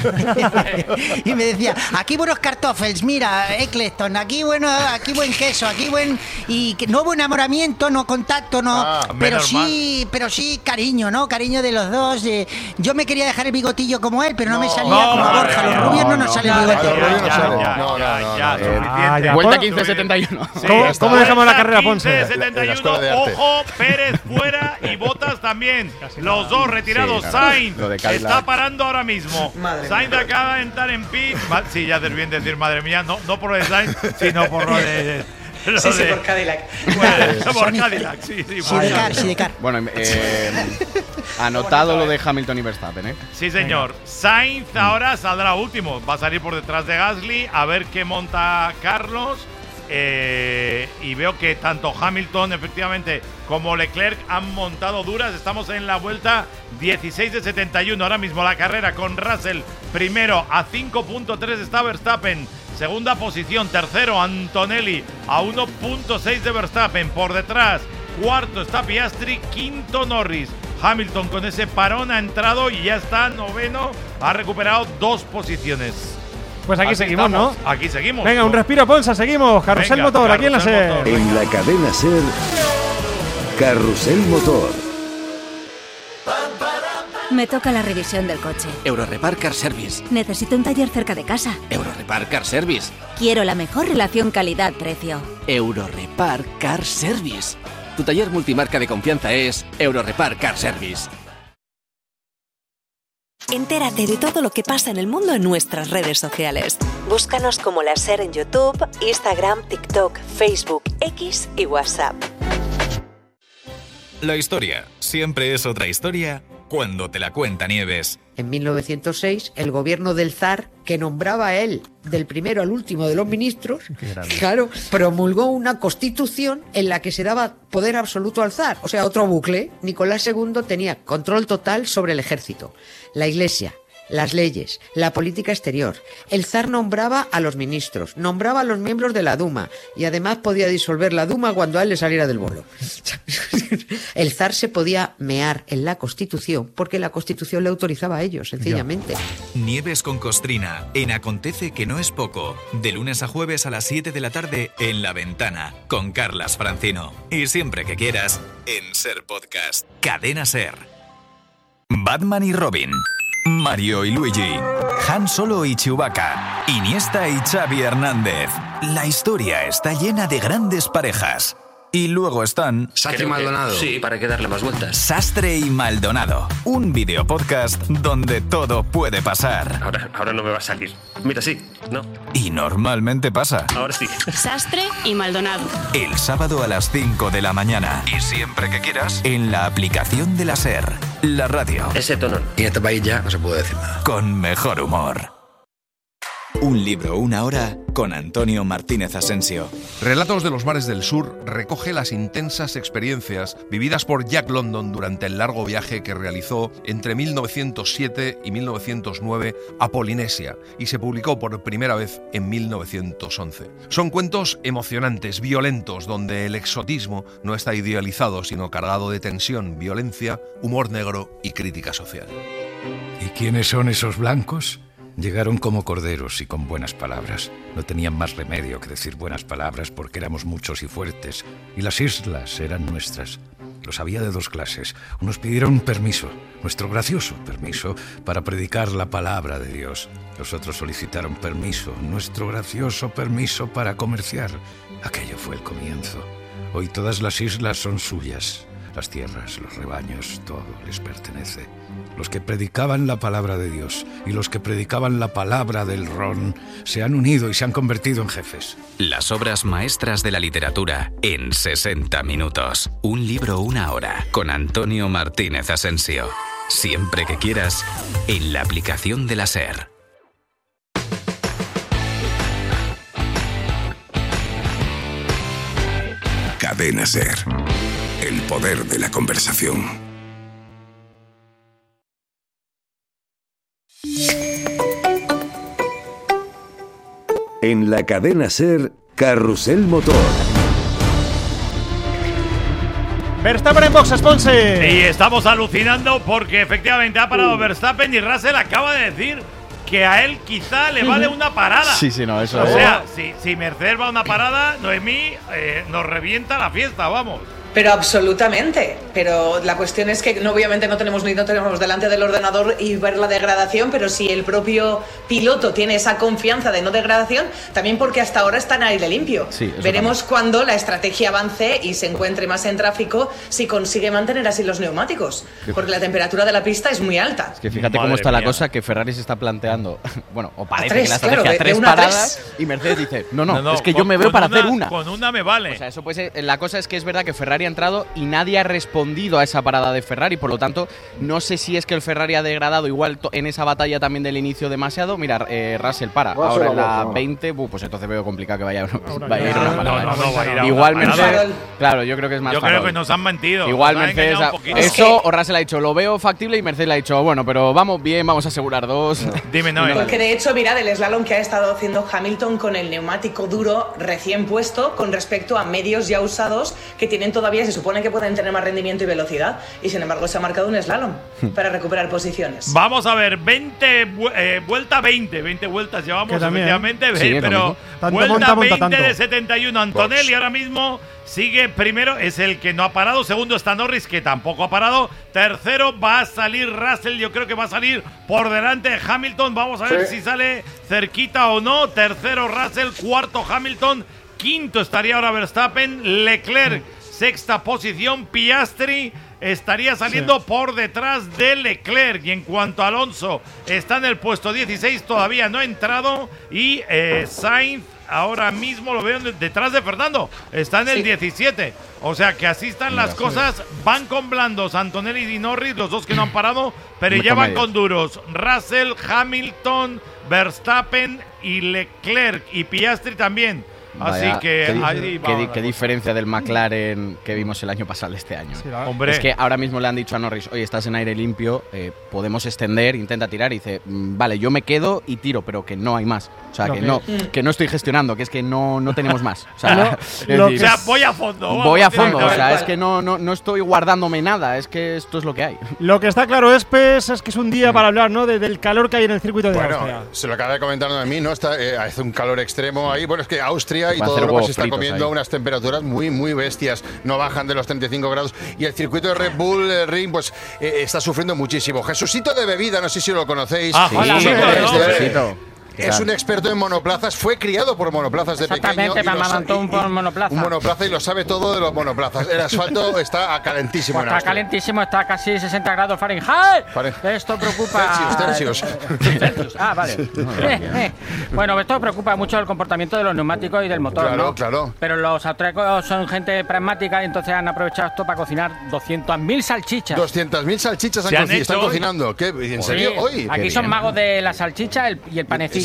Y me decía, aquí buenos cartoffels, mira, Eccleston, aquí bueno, aquí buen queso, aquí buen. Y que no hubo enamoramiento, no contacto, no. Ah, pero menos sí, pero sí cariño, ¿no? Cariño de los dos. eh. Yo me quería dejar el bigotillo como él, pero no, me No, salía no, como a no, Borja. no, Los rubios no, no, nos no. sale el Ah, bigote. los rubios no Ya, salen. ya, No, ya, no, ya, no, no. suficiente. Ah, ya. Vuelta ¿Cómo- quince setenta y uno. Sí, ¿Cómo- está. cómo dejamos la Vuelta carrera, quince, Ponce? setenta y La uno, escuela de arte. ojo, Pérez fuera y Botas también. Los dos retirados. Sí, claro. Sainz Lo de Cadillac. está parando ahora mismo. Madre Sainz mía. acaba de entrar en pit. Ma- Sí, ya haces bien decir madre mía, no, no por lo de Sainz, sino por lo de. lo Sí, sí, de- por Cadillac. Bueno, por Sonic. Cadillac, sí, sí. por Sidecar, Cadillac. Sidecar. Bueno, eh, anotado lo de Hamilton y Verstappen, ¿eh? Sí, señor. Sainz ahora saldrá último. Va a salir por detrás de Gasly. A ver qué monta Carlos. Eh, y veo que tanto Hamilton, efectivamente, como Leclerc han montado duras. Estamos en la vuelta dieciséis de setenta y uno. Ahora mismo la carrera con Russell primero a cinco punto tres está Verstappen. Segunda posición, tercero Antonelli a uno punto seis de Verstappen. Por detrás, cuarto está Piastri, quinto Norris. Hamilton con ese parón ha entrado y ya está noveno. Ha recuperado dos posiciones. Pues aquí Así seguimos, estamos. ¿no? Aquí seguimos. Venga, un respiro, Ponsa, seguimos. Carrusel Venga, Motor, aquí en la Carrusel SER. Motor. En la cadena SER, Carrusel Motor. Me toca la revisión del coche. Eurorepar Car Service. Necesito un taller cerca de casa. Eurorepar Car Service. Quiero la mejor relación calidad-precio. Eurorepar Car Service. Tu taller multimarca de confianza es Eurorepar Car Service. Entérate de todo lo que pasa en el mundo en nuestras redes sociales. Búscanos como La SER en YouTube, Instagram, TikTok, Facebook, X y WhatsApp. La historia siempre es otra historia cuando te la cuenta Nieves. En mil novecientos seis, el gobierno del zar, que nombraba a él del primero al último de los ministros, claro, promulgó una constitución en la que se daba poder absoluto al zar. O sea, otro bucle. Nicolás segundo tenía control total sobre el ejército, la iglesia, las leyes, la política exterior. El zar nombraba a los ministros, nombraba a los miembros de la Duma y además podía disolver la Duma cuando a él le saliera del bolo. El zar se podía mear en la Constitución porque la Constitución le autorizaba a ellos, sencillamente. Nieves con Costrina en Acontece que no es poco. De lunes a jueves a las siete de la tarde en La Ventana con Carlas Francino. Y siempre que quieras en SER Podcast. Cadena SER. Batman y Robin. Mario y Luigi, Han Solo y Chewbacca, Iniesta y Xavi Hernández. La historia está llena de grandes parejas. Y luego están... Sastre y Maldonado. Sí, para que darle más vueltas. Sastre y Maldonado, un videopodcast donde todo puede pasar. Ahora, ahora no me va a salir. Mira, sí, ¿no? Y normalmente pasa. Ahora sí. Sastre y Maldonado. El sábado a las cinco de la mañana. Y siempre que quieras, en la aplicación de la SER. La radio. Ese tono. Y en este país ya no se puede decir nada. Con mejor humor. Un libro, una hora, con Antonio Martínez Asensio. Relatos de los mares del sur recoge las intensas experiencias vividas por Jack London durante el largo viaje que realizó entre mil novecientos siete y mil novecientos nueve a Polinesia y se publicó por primera vez en mil novecientos once. Son cuentos emocionantes, violentos, donde el exotismo no está idealizado, sino cargado de tensión, violencia, humor negro y crítica social. ¿Y quiénes son esos blancos? Llegaron como corderos y con buenas palabras. No tenían más remedio que decir buenas palabras porque éramos muchos y fuertes, y las islas eran nuestras. Los había de dos clases. Unos pidieron permiso, nuestro gracioso permiso, para predicar la palabra de Dios. Los otros solicitaron permiso, nuestro gracioso permiso para comerciar. Aquello fue el comienzo. Hoy todas las islas son suyas. Las tierras, los rebaños, todo les pertenece. Los que predicaban la palabra de Dios y los que predicaban la palabra del ron se han unido y se han convertido en jefes. Las obras maestras de la literatura en sesenta minutos. Un libro, una hora, con Antonio Martínez Asensio. Siempre que quieras, en la aplicación de la SER. Cadena SER. El poder de la conversación. En la cadena SER, Carrusel Motor. Verstappen en boxes, Ponce. Y estamos alucinando porque efectivamente ha parado Verstappen y Russell acaba de decir que a él quizá le vale una parada. Sí, sí, no, eso O es. sea, si, si Mercedes va a una parada, Noemí eh, nos revienta la fiesta, vamos. Pero absolutamente. Pero la cuestión es que no, obviamente no tenemos ni no tenemos delante del ordenador y ver la degradación, pero si el propio piloto tiene esa confianza de no degradación, también porque hasta ahora está en aire limpio. Sí, veremos también. cuando la estrategia avance y se encuentre más en tráfico si consigue mantener así los neumáticos, porque la temperatura de la pista es muy alta. Es que fíjate Madre cómo está mía. la cosa, que Ferrari se está planteando, bueno, o parece tres, que la estrategia claro, de- tres de una a paradas tres. y Mercedes dice, no, no, No, no, es que con- yo me veo con para una- hacer una. Con una me vale. O sea, eso puede ser, la cosa es que es verdad que Ferrari ha entrado y nadie ha respondido a esa parada de Ferrari, por lo tanto, no sé si es que el Ferrari ha degradado igual to- en esa batalla también del inicio demasiado. Mira, eh, Russell para, Russell ahora en la abajo. veinte, buh, pues entonces veo complicado que vaya, Ahora vaya a ir ya- una no, parada. no, no, va a ir a Igual una Mercedes, parada. claro, yo creo que es más Yo creo farol. que nos han mentido. Igual nos han Mercedes, engañado ha- un poquito. eso o Russell ha dicho, lo veo factible, y Mercedes le ha dicho, bueno, pero vamos bien, vamos a asegurar dos. Dime, no, Porque de hecho, mirad el slalom que ha estado haciendo Hamilton con el neumático duro recién puesto con respecto a medios ya usados que tienen todavía, se supone que pueden tener más rendimiento y velocidad, y sin embargo se ha marcado un slalom para recuperar posiciones. Vamos a ver, veinte, vu- eh, vuelta veinte, veinte vueltas llevamos, Que también. efectivamente, Sí, es lo pero mismo. Tanto vuelta monta, monta veinte tanto. de setenta y uno Antonelli ahora mismo sigue primero, es el que no ha parado, segundo está Norris, que tampoco ha parado, tercero va a salir Russell, yo creo que va a salir por delante de Hamilton, vamos a ver Sí. si sale cerquita o no, tercero Russell, cuarto Hamilton, quinto estaría ahora Verstappen, Leclerc, sexta posición, Piastri estaría saliendo por detrás de Leclerc. Y en cuanto a Alonso, está en el puesto dieciséis, todavía no ha entrado. Y eh, Sainz ahora mismo lo veo detrás de Fernando, está en el Sí. diecisiete. O sea que así están las cosas. Van con blandos Antonelli y Norris, los dos que no han parado, pero Me ya van comedia. con duros. Russell, Hamilton, Verstappen y Leclerc y Piastri también. Así Vaya, que qué, di- ahí qué va di- la qué cosa. diferencia del McLaren que vimos el año pasado de este año. Sí, la- Hombre, Es que ahora mismo le han dicho a Norris, oye, estás en aire limpio, eh, podemos extender, intenta tirar. Y dice, "Mm, vale, yo me quedo y tiro, pero que no hay más. O sea, Lo que que- no, que no estoy gestionando, que es que no, no tenemos más. O sea, Lo- es lo o decir, sea, voy a fondo. voy a vamos, fondo, o sea, directamente. es que no, no, no estoy guardándome nada, es que esto es lo que hay. Lo que está claro, Espes, es que es un día para hablar, ¿no? De- del calor que hay en el circuito de Bueno, Austria. se lo acaba de comentar a mí, ¿no? Está, eh, hace un calor extremo ahí. Bueno, es que Austria y Va a todo hacer Europa huevos se está fritos comiendo ahí. unas temperaturas muy, muy bestias. No bajan de los treinta y cinco grados. Y el circuito de Red Bull eh, Ring, pues, eh, está sufriendo muchísimo. Jesucito de Bebida, no sé si lo conocéis. Ah, Sí, hola, sí, hombre, sí, hombre. Jesucito. ¿Qué Es tal? un experto en monoplazas, fue criado por monoplazas de pequeño. Exactamente, y me lo sa- amamantó un y- y- monoplaza. Un monoplaza y lo sabe todo de los monoplazas. El asfalto está calentísimo Pues en está Austria. calentísimo, está casi sesenta grados Fahrenheit. Fahrenheit. Esto preocupa. Celsius, Celsius. Celsius. Ah, vale. Eh, eh. Bueno, esto preocupa mucho el comportamiento de los neumáticos y del motor, Claro, ¿no? claro. Pero los austríacos son gente pragmática y entonces han aprovechado esto para cocinar doscientas mil salchichas. doscientas mil salchichas han Se han coci- están hecho hoy. cocinando. ¿Qué? ¿En Sí, serio? ¿Hoy? aquí Qué son bien. magos de la salchicha el- y el panecillo.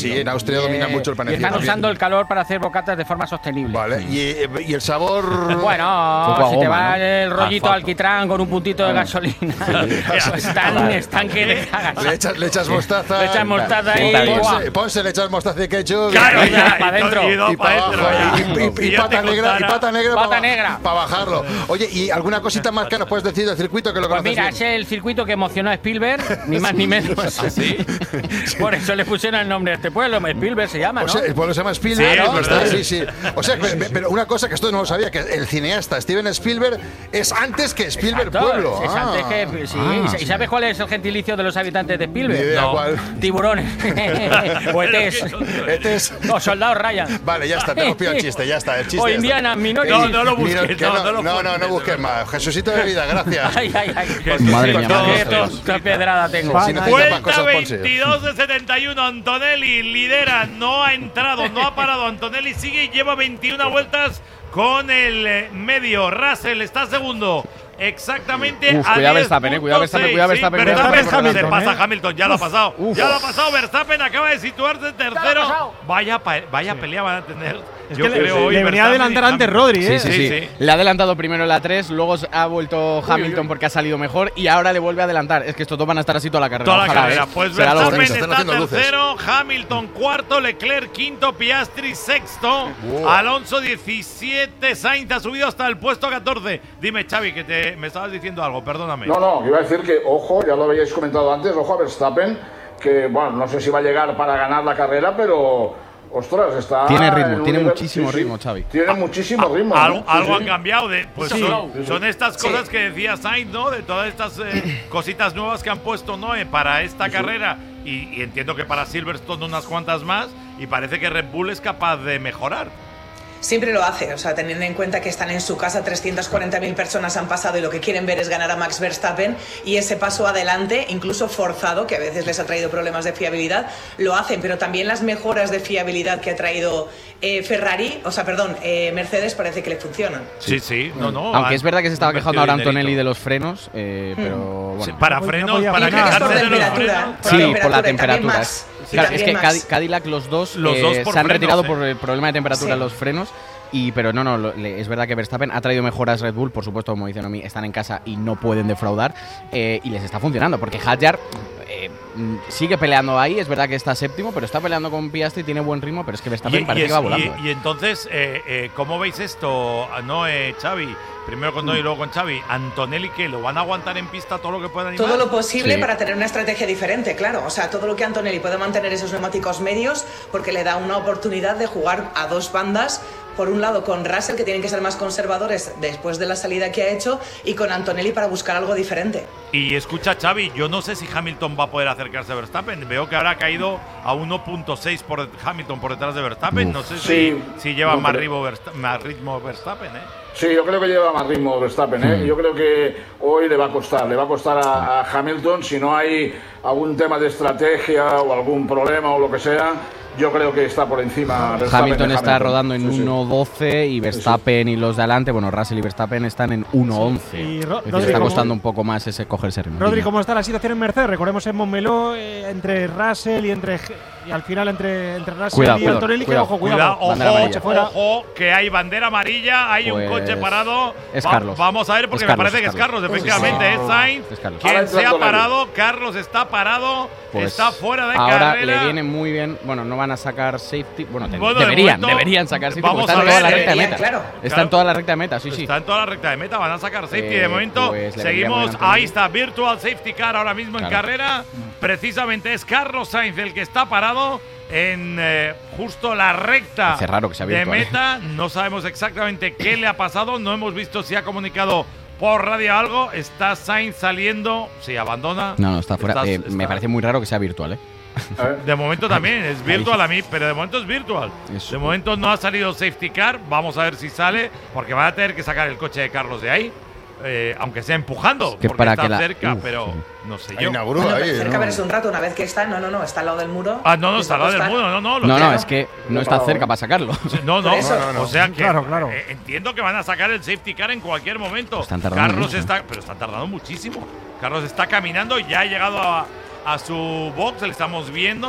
sí, en Austria domina mucho el Y panecillo. están también. usando el calor para hacer bocatas de forma sostenible. Vale, y, y el sabor. Bueno, Poco a si te goma, va ¿no? el rollito Asfalto. alquitrán con un puntito de gasolina, pues están, están que te cagas. Le echas, le echas mostaza. Le echas mostaza y Ponse, ponse, le echas mostaza y ketchup. Claro, y, ya, pa' dentro. Y, Y para pa' abajo. dentro, Y, y- y ya. pata Si yo te negra, y contara- pata negra. Pata para, negra. Para bajarlo. Oye, ¿y alguna cosita más que nos puedes decir del circuito que lo Pues conoces mira, bien? es el circuito que emocionó a Spielberg, ni más ni menos. ¿Ah, sí? Por eso le pusieron el nombre a este pueblo, Spielberg se llama, ¿no? O sea, el pueblo se llama Spielberg. Sí, ¿no? es verdad. Sí, sí. O sea, pe- pe- pero una cosa que esto no lo sabía, que el cineasta Steven Spielberg es antes que Spielberg Exacto, pueblo. es Ah. antes que, sí. Ah. ¿Y sa- ¿Y sabes cuál es el gentilicio de los habitantes de Spielberg? Ni idea No. cuál. Tiburones. o E Ts. E Ts. O soldados Ryan. Vale, ya está, te hemos pillado el chiste, ya está. El chiste O ya está. Indiana, Minotti. Eh, No, no lo ni busques, que no, no, no lo no, no, no busques más. Jesucito de vida, gracias. Ay, ay, ay. Madre mía, madre Qué mía. to- qué pedrada tengo. Si necesitas más Vuelta cosas, ponse. veintidós de setenta y uno. Antonelli lidera, no ha entrado, no ha parado. Antonelli sigue y lleva veintiuna vueltas con el eh, medio. Russell está segundo. Exactamente Uf, a cuidado diez Verstappen, eh, cuidado punto seis. Verstappen, cuidado Sí, Verstappen, Verstappen, cuidado Verstappen, se Hamilton, pasa eh. Hamilton, ya lo ha pasado. Uf. Ya lo ha pasado. Verstappen acaba de situarse en tercero. pasado. Vaya, pa- vaya pelea van a tener. Es Yo que le- creo le hoy venía a Verstappen adelantar y antes Hamilton. Rodri, ¿eh? Sí, sí, sí, Le ha adelantado primero en la tres, luego ha vuelto Hamilton porque ha salido mejor y ahora le vuelve a adelantar. Es que estos dos van a estar así toda la carrera. Toda la Ojalá, carrera. ¿eh? Pues Será lo Verstappen bonito. está tercero, Hamilton cuarto, Leclerc quinto, Piastri sexto, Wow. Alonso diecisiete, Sainz ha subido hasta el puesto catorce. Dime, Xavi, que te, me estabas diciendo algo, perdóname. No, no, iba a decir que, ojo, ya lo habíais comentado antes, ojo a Verstappen, que, bueno, no sé si va a llegar para ganar la carrera, pero, ostras, está. Tiene en ritmo, un tiene nivel- muchísimo sí, sí, ritmo, Xavi. Tiene muchísimo ritmo. Algo, ¿no? Sí, algo sí. han cambiado de, pues Sí, son, sí, sí. son estas Sí. cosas que decía Sainz, ¿no? De todas estas eh, cositas nuevas que han puesto, ¿no? Eh, para esta carrera y, y entiendo que para Silverstone unas cuantas más y parece que Red Bull es capaz de mejorar. Siempre lo hace, o sea, teniendo en cuenta que están en su casa, trescientas cuarenta mil personas han pasado y lo que quieren ver es ganar a Max Verstappen, y ese paso adelante, incluso forzado, que a veces les ha traído problemas de fiabilidad, lo hacen, pero también las mejoras de fiabilidad que ha traído eh, Ferrari, o sea, perdón, eh, Mercedes parece que le funcionan. Sí, sí, no, no. Aunque es verdad que se estaba han quejando ahora metido Antonelli dinerito. de los frenos, eh, pero bueno. Sí, para No frenos, podía para frenar. quejarse de los Temperatura. frenos. Sí, por la y también temperatura. Max. es- Y Claro, también es que Max. Cadi- Cadillac los dos, Los eh, dos por se han frenos, retirado eh. por el problema de temperatura Sí. en los frenos. Y, pero no, no, lo- le- es verdad que Verstappen ha traído mejoras Red Bull, por supuesto, como dicen a mí, están en casa y no pueden defraudar, eh, y les está funcionando, porque Hadjar eh, mm, sigue peleando ahí, es verdad que está séptimo, pero está peleando con Piastri, tiene buen ritmo, pero es que Verstappen Y, parece y que va es- volando. y- eh. y entonces, eh, eh, ¿cómo veis esto? No, eh, Xavi. Primero con Noé y luego con Xavi. Antonelli, ¿qué? ¿Lo van a aguantar en pista todo lo que puedan? Todo lo posible Sí. para tener una estrategia diferente, claro. O sea, todo lo que Antonelli puede mantener esos neumáticos medios porque le da una oportunidad de jugar a dos bandas. Por un lado con Russell, que tienen que ser más conservadores después de la salida que ha hecho, y con Antonelli para buscar algo diferente. Y escucha, Xavi, yo no sé si Hamilton va a poder acercarse a Verstappen. Veo que ahora ha caído a uno punto seis por Hamilton por detrás de Verstappen. No sé si, Sí. si lleva No, más, pero- ritmo Versta- más ritmo Verstappen, ¿eh? Sí, yo creo que lleva más ritmo Verstappen, ¿eh? Yo creo que hoy le va a costar, le va a costar a, a Hamilton si no hay algún tema de estrategia o algún problema o lo que sea. Yo creo que está por encima Verstappen Hamilton de está Hamilton. rodando en Sí, sí. uno doce y Verstappen y los de adelante, bueno, Russell y Verstappen están en uno once. Y Es Ro- decir, Rodri, está ¿cómo- costando un poco más ese coger ese ritmo. Rodri, ¿cómo está la situación en Mercedes? Recordemos en Montmeló, eh, entre Russell y entre G- y al final entre, entre Russell Cuidado, y cuidado, Antonelli, que cuidado, ojo, Cuidado, cuidado. ojo, Bandera amarilla. fuera. ojo, que hay bandera amarilla, hay un Pues coche parado. es Va- Carlos. Vamos a ver, porque Es me Carlos, parece que es es Carlos, Carlos. efectivamente, Sí, sí. es Sainz. Es Carlos. Ahora Quien entra se ha Antonelli. parado, Carlos está parado, Pues está fuera de ahora carrera. le viene muy bien. Bueno, no van a sacar safety. Bueno, te- Bueno, de deberían, momento, deberían sacar safety. vamos Porque está a en toda ver, la recta de deberían, meta. claro. Está Claro. en toda la recta de meta, sí, sí. Está en toda la recta de meta, van a sacar safety. Eh, de momento, pues le vendría muy seguimos. bien a Antonelli. Ahí está, Virtual Safety Car ahora mismo en Claro. carrera. Precisamente es Carlos Sainz el que está parado en eh, justo la recta Hace raro que sea de virtual, ¿eh? meta. No sabemos exactamente qué le ha pasado. No hemos visto si ha comunicado por radio algo. Está Sainz saliendo. Sí, abandona. No, no, está fuera. Está- Eh, está- Me parece muy raro que sea virtual, ¿eh? De momento también, es virtual a mí, pero de momento es virtual. Eso. De momento no ha salido safety car, vamos a ver si sale, porque van a tener que sacar el coche de Carlos de ahí, eh, aunque sea empujando, que porque para está que la- cerca, Uf, pero sí. no sé Hay yo. una grúa Bueno, ahí, cerca ¿no? verse un rato, una vez que está, no, no, no, está al lado del muro. Ah, no, no, Les está va al a lado del costar. muro, no, no. lo No, no, tiene. es que no está cerca para sacarlo. No, no, Por eso. No, no, no. o sea que Claro, claro. eh, entiendo que van a sacar el safety car en cualquier momento. Están tardando Carlos mucho. está, pero están tardando muchísimo. Carlos está caminando, ya ha llegado a, a su box, le estamos viendo.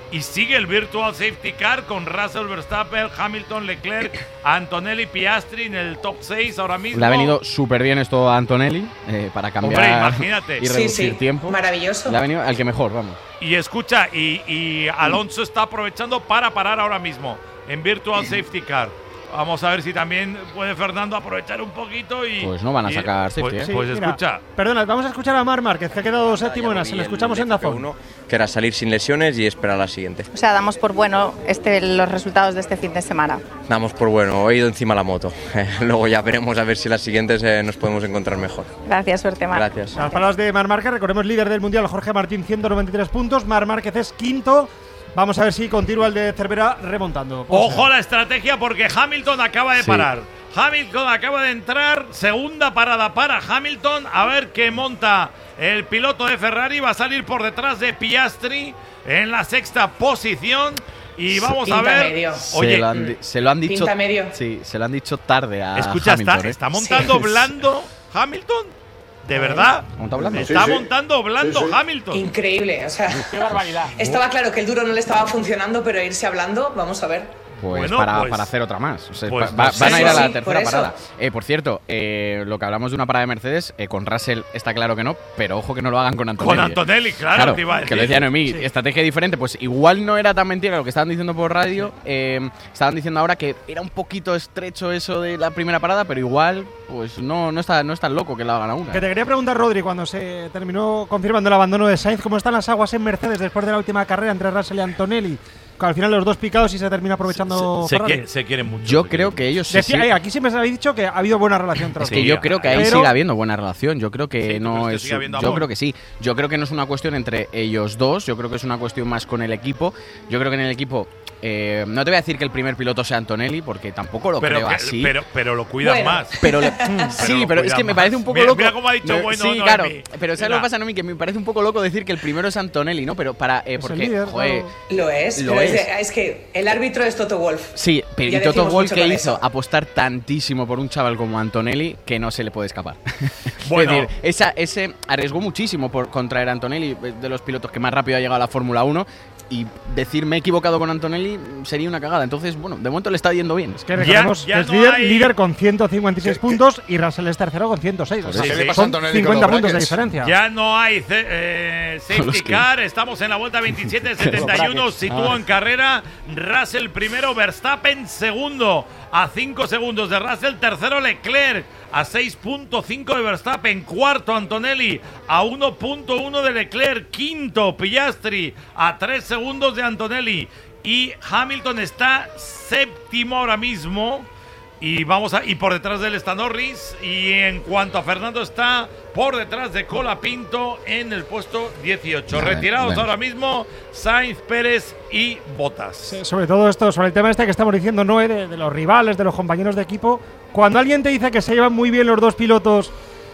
y sigue el Virtual Safety Car con Russell, Verstappen, Hamilton, Leclerc, Antonelli, Piastri en el top seis ahora mismo. Le ha venido súper bien esto a Antonelli eh, para cambiar. Hombre, imagínate. Y reducir sí, sí. tiempo. Maravilloso. Le ha venido al que mejor, vamos. Y escucha, y, y Alonso está aprovechando para parar ahora mismo en Virtual Safety Car. Vamos a ver si también puede Fernando aprovechar un poquito y… Pues no van a y, sacar safety, Pues, ¿eh? pues Mira, escucha. Perdona, vamos a escuchar a Marc Márquez, que ha quedado séptimo en la… Se lo escuchamos en Dazón. Que era salir sin lesiones y esperar a la siguiente. O sea, damos por bueno este, los resultados de este fin de semana. Damos por bueno, he ido encima la moto. Eh, luego ya veremos a ver si las siguientes eh, nos podemos encontrar mejor. Gracias, suerte, Marc. Gracias. Las palabras de Marc Márquez, recordemos líder del Mundial, Jorge Martín, ciento noventa y tres puntos. Marc Márquez es quinto. Vamos a ver si continúa el de Cervera remontando. Pues Ojo a la estrategia porque Hamilton acaba de Sí. parar. Hamilton acaba de entrar, segunda parada para Hamilton. A ver qué monta el piloto de Ferrari. Va a salir por detrás de Piastri en la sexta posición. Y vamos a ver. Medio. Oye, se, lo han, di- se lo han dicho. Pinta medio. Sí, se lo han dicho tarde a escucha, Hamilton, está, ¿eh? está montando Sí. blando Hamilton. ¿De verdad? ¿Monta blando? Está Sí, sí. montando blando Sí, sí. Hamilton. Increíble, o sea, ¡Qué barbaridad! estaba claro que el duro no le estaba funcionando, pero irse hablando, vamos a ver. Pues, Bueno, para, pues- para hacer otra más. O sea, pues va- no sé. van a ir a la Sí, tercera por eso. parada. Eh, por cierto, eh, lo que hablamos de una parada de Mercedes, eh, con Russell está claro que no, pero ojo que no lo hagan con Antonelli. Con Antonelli, claro, Claro, te iba a que decir. lo decía Noemí, Sí. estrategia diferente, pues igual no era tan mentira lo que estaban diciendo por radio, eh, estaban diciendo ahora que era un poquito estrecho eso de la primera parada, pero igual pues no, no, está, no es tan loco que la hagan a una. Que te quería preguntar, Rodri, cuando se terminó confirmando el abandono de Sainz, ¿cómo están las aguas en Mercedes después de la última carrera entre Russell y Antonelli? Que al final los dos picados y se termina aprovechando Se, Ferrari. qui- se quieren mucho. Yo se creo quieren que ellos sí, Decía, sí. eh, aquí siempre se habéis dicho que ha habido buena relación entre Es los que dos. yo creo que ahí Pero- sigue habiendo buena relación. Yo creo que Sí, ¿tú no crees que es. sigue habiendo Yo amor? creo que sí. Yo creo que no es una cuestión entre ellos dos. Yo creo que es una cuestión más con el equipo. Yo creo que en el equipo. eh, no te voy a decir que el primer piloto sea Antonelli, porque tampoco lo pero, creo que- así. pero, pero lo cuidan Bueno. más. Pero le- Pero sí, lo pero es cuidan que me más. parece un poco Mira- loco. mira cómo ha dicho, bueno, sí, Noemí. claro. Pero ¿sabes Mira. lo que pasa, Noemí? Que me parece un poco loco decir que el primero es Antonelli, ¿no? Pero para. Eh, Es el porque, líder, joder, claro. Lo es, Lo pero es. es. de- es que el árbitro es Toto Wolff. Sí, pero Ya y Toto decimos Wolff mucho que con hizo eso. apostar tantísimo por un chaval como Antonelli que no se le puede escapar. Bueno. Es decir, esa, ese arriesgó muchísimo por contraer a Antonelli, de los pilotos que más rápido ha llegado a la Fórmula uno. Y decir me he equivocado con Antonelli sería una cagada. Entonces, bueno, de momento le está yendo bien. Que recordemos Ya- ya que es no líder, hay- líder con ciento cincuenta y seis puntos y Russell es tercero con ciento seis. O sea, Sí, ¿Qué sí. le pasa a son Antonelli con cincuenta los puntos de brackets? diferencia. Ya no hay ce- eh, Con safety los que- car, estamos en la vuelta veintisiete setenta y uno, sitúa en carrera Russell primero, Verstappen segundo, a cinco segundos de Russell, tercero Leclerc, a seis punto cinco de Verstappen, cuarto Antonelli, a uno punto uno de Leclerc, quinto Piastri, a tres segundos de Antonelli, y Hamilton está séptimo ahora mismo. Y vamos a y por detrás de él está Norris. Y en cuanto a Fernando, está por detrás de Colapinto en el puesto dieciocho. Vale, Retirados bueno. ahora mismo Sainz, Pérez y Bottas. Sí, sobre todo esto, sobre el tema este que estamos diciendo, Noé, de, de los rivales, de los compañeros de equipo. Cuando alguien te dice que se llevan muy bien los dos pilotos,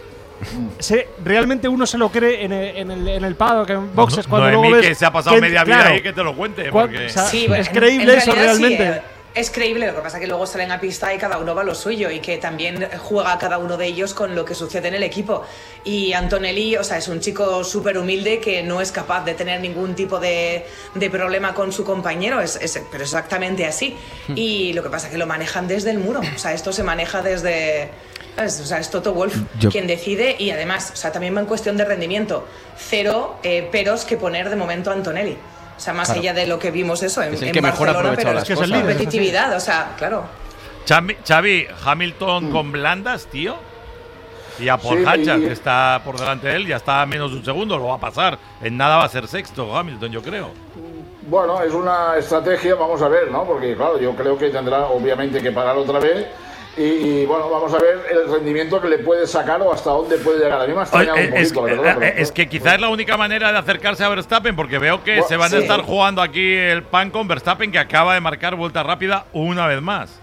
se, realmente uno se lo cree en el, en el, en el paddock, en boxes, cuando Noemí, luego ves que se ha pasado que- media vida claro, ahí, que te lo cuente. Cuan- Porque… o sea, Sí, es bueno, en- creíble en eso realidad sí, realmente. eh, es creíble, lo que pasa es que luego salen a pista y cada uno va a lo suyo y que también juega cada uno de ellos con lo que sucede en el equipo. Y Antonelli, o sea, es un chico súper humilde que no es capaz de tener ningún tipo de, de problema con su compañero, es, es- pero exactamente así. Y lo que pasa es que lo manejan desde el muro, o sea, esto se maneja desde… ¿sabes? O sea, es Toto Wolff Yo- quien decide y además, o sea, también va en cuestión de rendimiento. Cero eh, peros que poner de momento a Antonelli. O sea, más Claro. allá de lo que vimos eso en, Es el en que mejor ha Barcelona, aprovechado pero las es que es cosas. el líder, competitividad, o sea, claro. Xavi, Xavi, Hamilton con blandas, tío. Y a Paul Sí, Hatcher, y- que está por delante de él, ya está a menos de un segundo, lo va a pasar. En nada va a ser sexto Hamilton, yo creo. Bueno, es una estrategia, vamos a ver, ¿no? Porque claro, yo creo que tendrá obviamente que parar otra vez. Y, y, bueno, vamos a ver el rendimiento que le puede sacar o hasta dónde puede llegar. A mí me ha extrañado Oye, un es, poquito, la eh, verdad. eh, pero- es que quizás es la única manera de acercarse a Verstappen, porque veo que Bueno, se van sí. a estar jugando aquí el pan con Verstappen, que acaba de marcar vuelta rápida una vez más.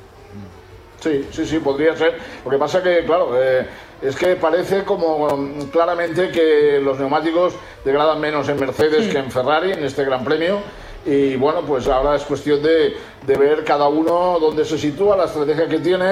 Sí, sí, sí, podría ser. Lo que pasa que, claro, eh, es que parece como um, claramente que los neumáticos degradan menos en Mercedes que en Ferrari en este Gran Premio. Y bueno, pues ahora es cuestión de, de ver cada uno dónde se sitúa, la estrategia que tiene.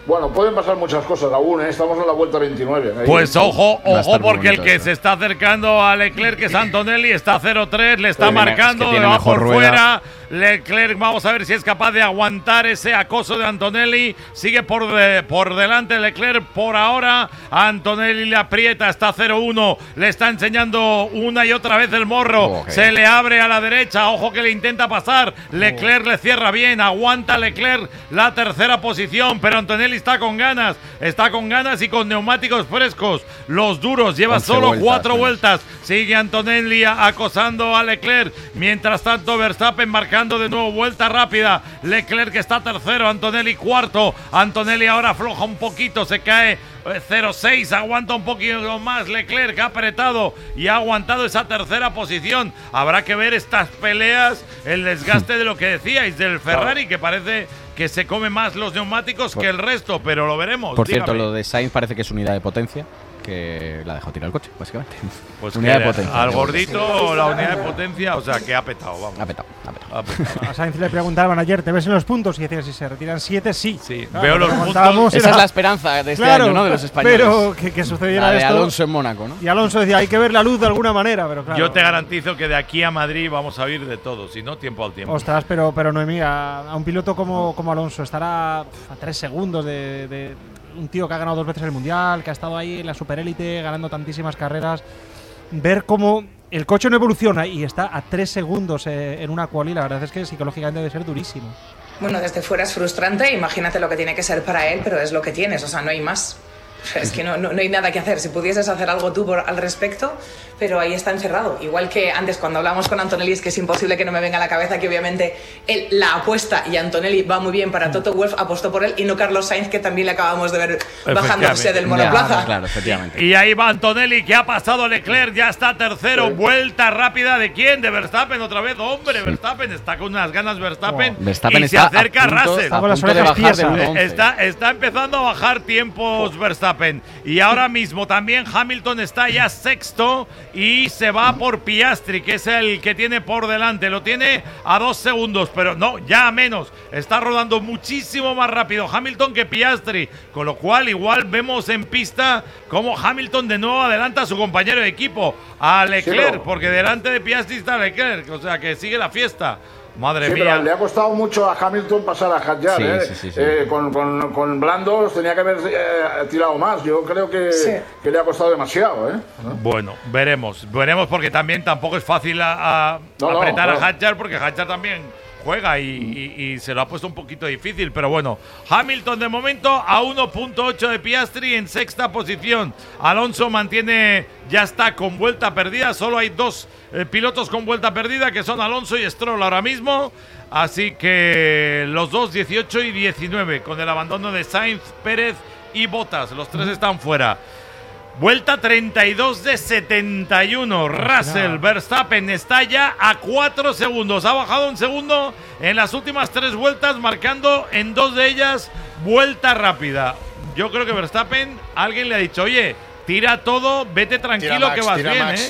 Bueno, pueden pasar muchas cosas aún, ¿eh? Estamos en la vuelta veintinueve. Ahí. Pues ojo, Va a ojo, estar muy porque el bonito que esto. se está acercando a Leclerc, que es Antonelli, está cero tres, le está Tiene- marcando, es que tiene le va mejor por rueda. fuera. Leclerc, vamos a ver si es capaz de aguantar ese acoso de Antonelli. Sigue por, de- por delante Leclerc por ahora. Antonelli le aprieta, está cero uno. Le está enseñando una y otra vez el morro. Ok. Se le abre a la derecha. Ojo que le intenta pasar. Leclerc le cierra bien. Aguanta Leclerc la tercera posición. Pero Antonelli está con ganas. Está con ganas y con neumáticos frescos. Los duros. Lleva once solo vueltas, cuatro menos. vueltas. Sigue Antonelli acosando a Leclerc. Mientras tanto, Verstappen marcando de nuevo vuelta rápida. Leclerc está tercero, Antonelli cuarto. Antonelli ahora afloja un poquito, se cae eh, cero seis, aguanta un poquito más. Leclerc ha apretado y ha aguantado esa tercera posición. Habrá que ver estas peleas, el desgaste de lo que decíais del Ferrari, que parece que se come más los neumáticos Por- que el resto, pero lo veremos. Por cierto, dígame. lo de Sainz parece que es unidad de potencia, que la ha dejado tirar el coche, básicamente. Pues unidad que de potencia. al gordito la unidad de potencia, o sea que ha petado, vamos. Ha petado, ha petado. Ha petado. A Sainz le preguntaban ayer, ¿te ves en los puntos? Y decía, si se retiran siete, sí. Sí, Claro, veo lo los que puntos. contábamos Esa era- es la esperanza de este Claro, año, ¿no? De los españoles. Pero que, que sucediera La de esto. Alonso en Mónaco, ¿no? Y Alonso decía, hay que ver la luz de alguna manera, pero claro. Yo te garantizo que de aquí a Madrid vamos a oír de todo, si no, tiempo al tiempo. Ostras, pero, pero Noemí, a, a un piloto como, como Alonso estará pf, a tres segundos de, de un tío que ha ganado dos veces el Mundial, que ha estado ahí en la superélite ganando tantísimas carreras. Ver cómo el coche no evoluciona y está a tres segundos eh, en una quali, la verdad es que psicológicamente debe ser durísimo. Bueno, desde fuera es frustrante, imagínate lo que tiene que ser para él, pero es lo que tienes, o sea, no hay más. Es que no, no, no hay nada que hacer. Si pudieses hacer algo tú por, al respecto, pero ahí está encerrado. Igual que antes cuando hablamos con Antonelli, es que es imposible que no me venga a la cabeza que obviamente él la apuesta y Antonelli va muy bien para Toto Wolff, apostó por él y no Carlos Sainz, que también le acabamos de ver bajándose del monoplaza. Ya, claro, efectivamente. Y ahí va Antonelli, que ha pasado Leclerc, ya está tercero. Vuelta rápida de quién? De Verstappen otra vez. Hombre, Verstappen está con unas ganas Verstappen. Oh, Verstappen y se está a acerca punto- Russell. Está con las Está con las orejas orejas tiesas. tiesas. Eh, Está, está empezando a bajar tiempos Verstappen. Y ahora mismo también Hamilton está ya sexto y se va por Piastri, que es el que tiene por delante. Lo tiene a dos segundos, pero no, ya a menos. Está rodando muchísimo más rápido Hamilton que Piastri, con lo cual igual vemos en pista cómo Hamilton de nuevo adelanta a su compañero de equipo, a Leclerc, Sí, pero- porque delante de Piastri está Leclerc, o sea que sigue la fiesta. Madre Sí, mía. pero le ha costado mucho a Hamilton pasar a Hadjar, Sí, ¿eh? sí, sí, sí. Eh, con, con, con blandos tenía que haber eh, tirado más. Yo creo que, Sí. que le ha costado demasiado, ¿eh? Bueno, veremos, veremos porque también tampoco es fácil a, a No, no, apretar claro. a Hadjar, porque Hadjar también juega y, y- y se lo ha puesto un poquito difícil, pero bueno, Hamilton de momento a uno punto ocho de Piastri en sexta posición. Alonso mantiene, ya está con vuelta perdida, solo hay dos eh, pilotos con vuelta perdida, que son Alonso y Stroll ahora mismo, así que los dos dieciocho y diecinueve, con el abandono de Sainz, Pérez y Bottas, los tres están fuera. Vuelta treinta y dos de setenta y uno. Russell Verstappen está ya a cuatro segundos. Ha bajado un segundo en las últimas tres vueltas, marcando en dos de ellas vuelta rápida. Yo creo que Verstappen, alguien le ha dicho, oye, tira todo, vete tranquilo Tira Max, que vas tira bien, Max. ¿eh?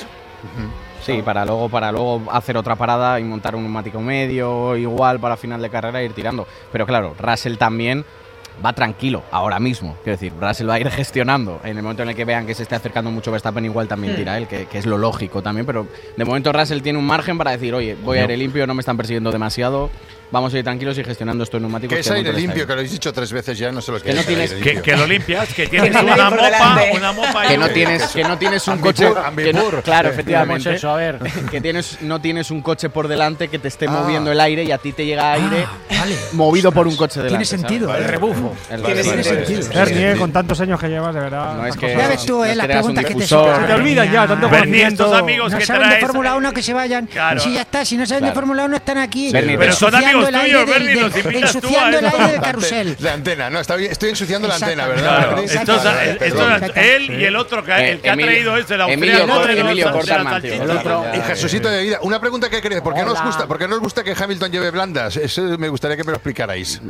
Sí, para luego, para luego hacer otra parada y montar un neumático medio, igual para final de carrera e ir tirando. Pero claro, Russell también va tranquilo ahora mismo. Quiero decir, Russell va a ir gestionando. En el momento en el que vean que se esté acercando mucho Verstappen, igual también tira él, que, que es lo lógico también. Pero de momento Russell tiene un margen para decir, oye, voy a aire limpio, no me están persiguiendo demasiado. Vamos a ir tranquilos y gestionando estos neumáticos. Que es el aire motor está limpio, ahí. que lo habéis dicho tres veces ya, no sé lo que, Que no es. tienes- aire Que, limpio. que lo limpias, que tienes Que no una hay por mopa, delante. una mopa y Que no un- tienes, que no tienes un Ambipur, coche. que no- ambipur. claro, Eh, efectivamente. ¿cómo es eso? A ver. Que tienes, no tienes un coche por delante que te esté Ah. moviendo el aire y a ti te llega aire Vale. movido por un coche delante. Tiene ¿sabes? sentido. El rebufo. El Tiene rebufo. sentido. Bernie, eh, con tantos años que llevas, de verdad. No es estas que- cosas- Ya ves tú, no eh, es las que eras un preguntas que te difusor. Se te olvida ya, tanto Bernie, conocimiento. estos amigos No que saben de traes. Fórmula uno que se vayan. Claro. Si ya está, si no saben Claro. de Fórmula uno están aquí. Bernie, Pero son ensuciando amigos el aire tuyos, del- Bernie, los del- invitas tú a ensuciando el eso. aire del carrusel. La antena, no, está- estoy ensuciando la antena, Exacto. ¿verdad? Claro, Bernie? estos- Vale, estos- perdón. él y el otro, que, Eh, el que ha Emilio- traído es el Emilio austriaco Corta- de los- Emilio de las Corta Mancio. salchichas. El otro- Y Jesucito de vida, una pregunta que queréis, ¿por qué no os Hola. gusta, por qué no os gusta que Hamilton lleve blandas? Eso me gustaría que me lo explicarais.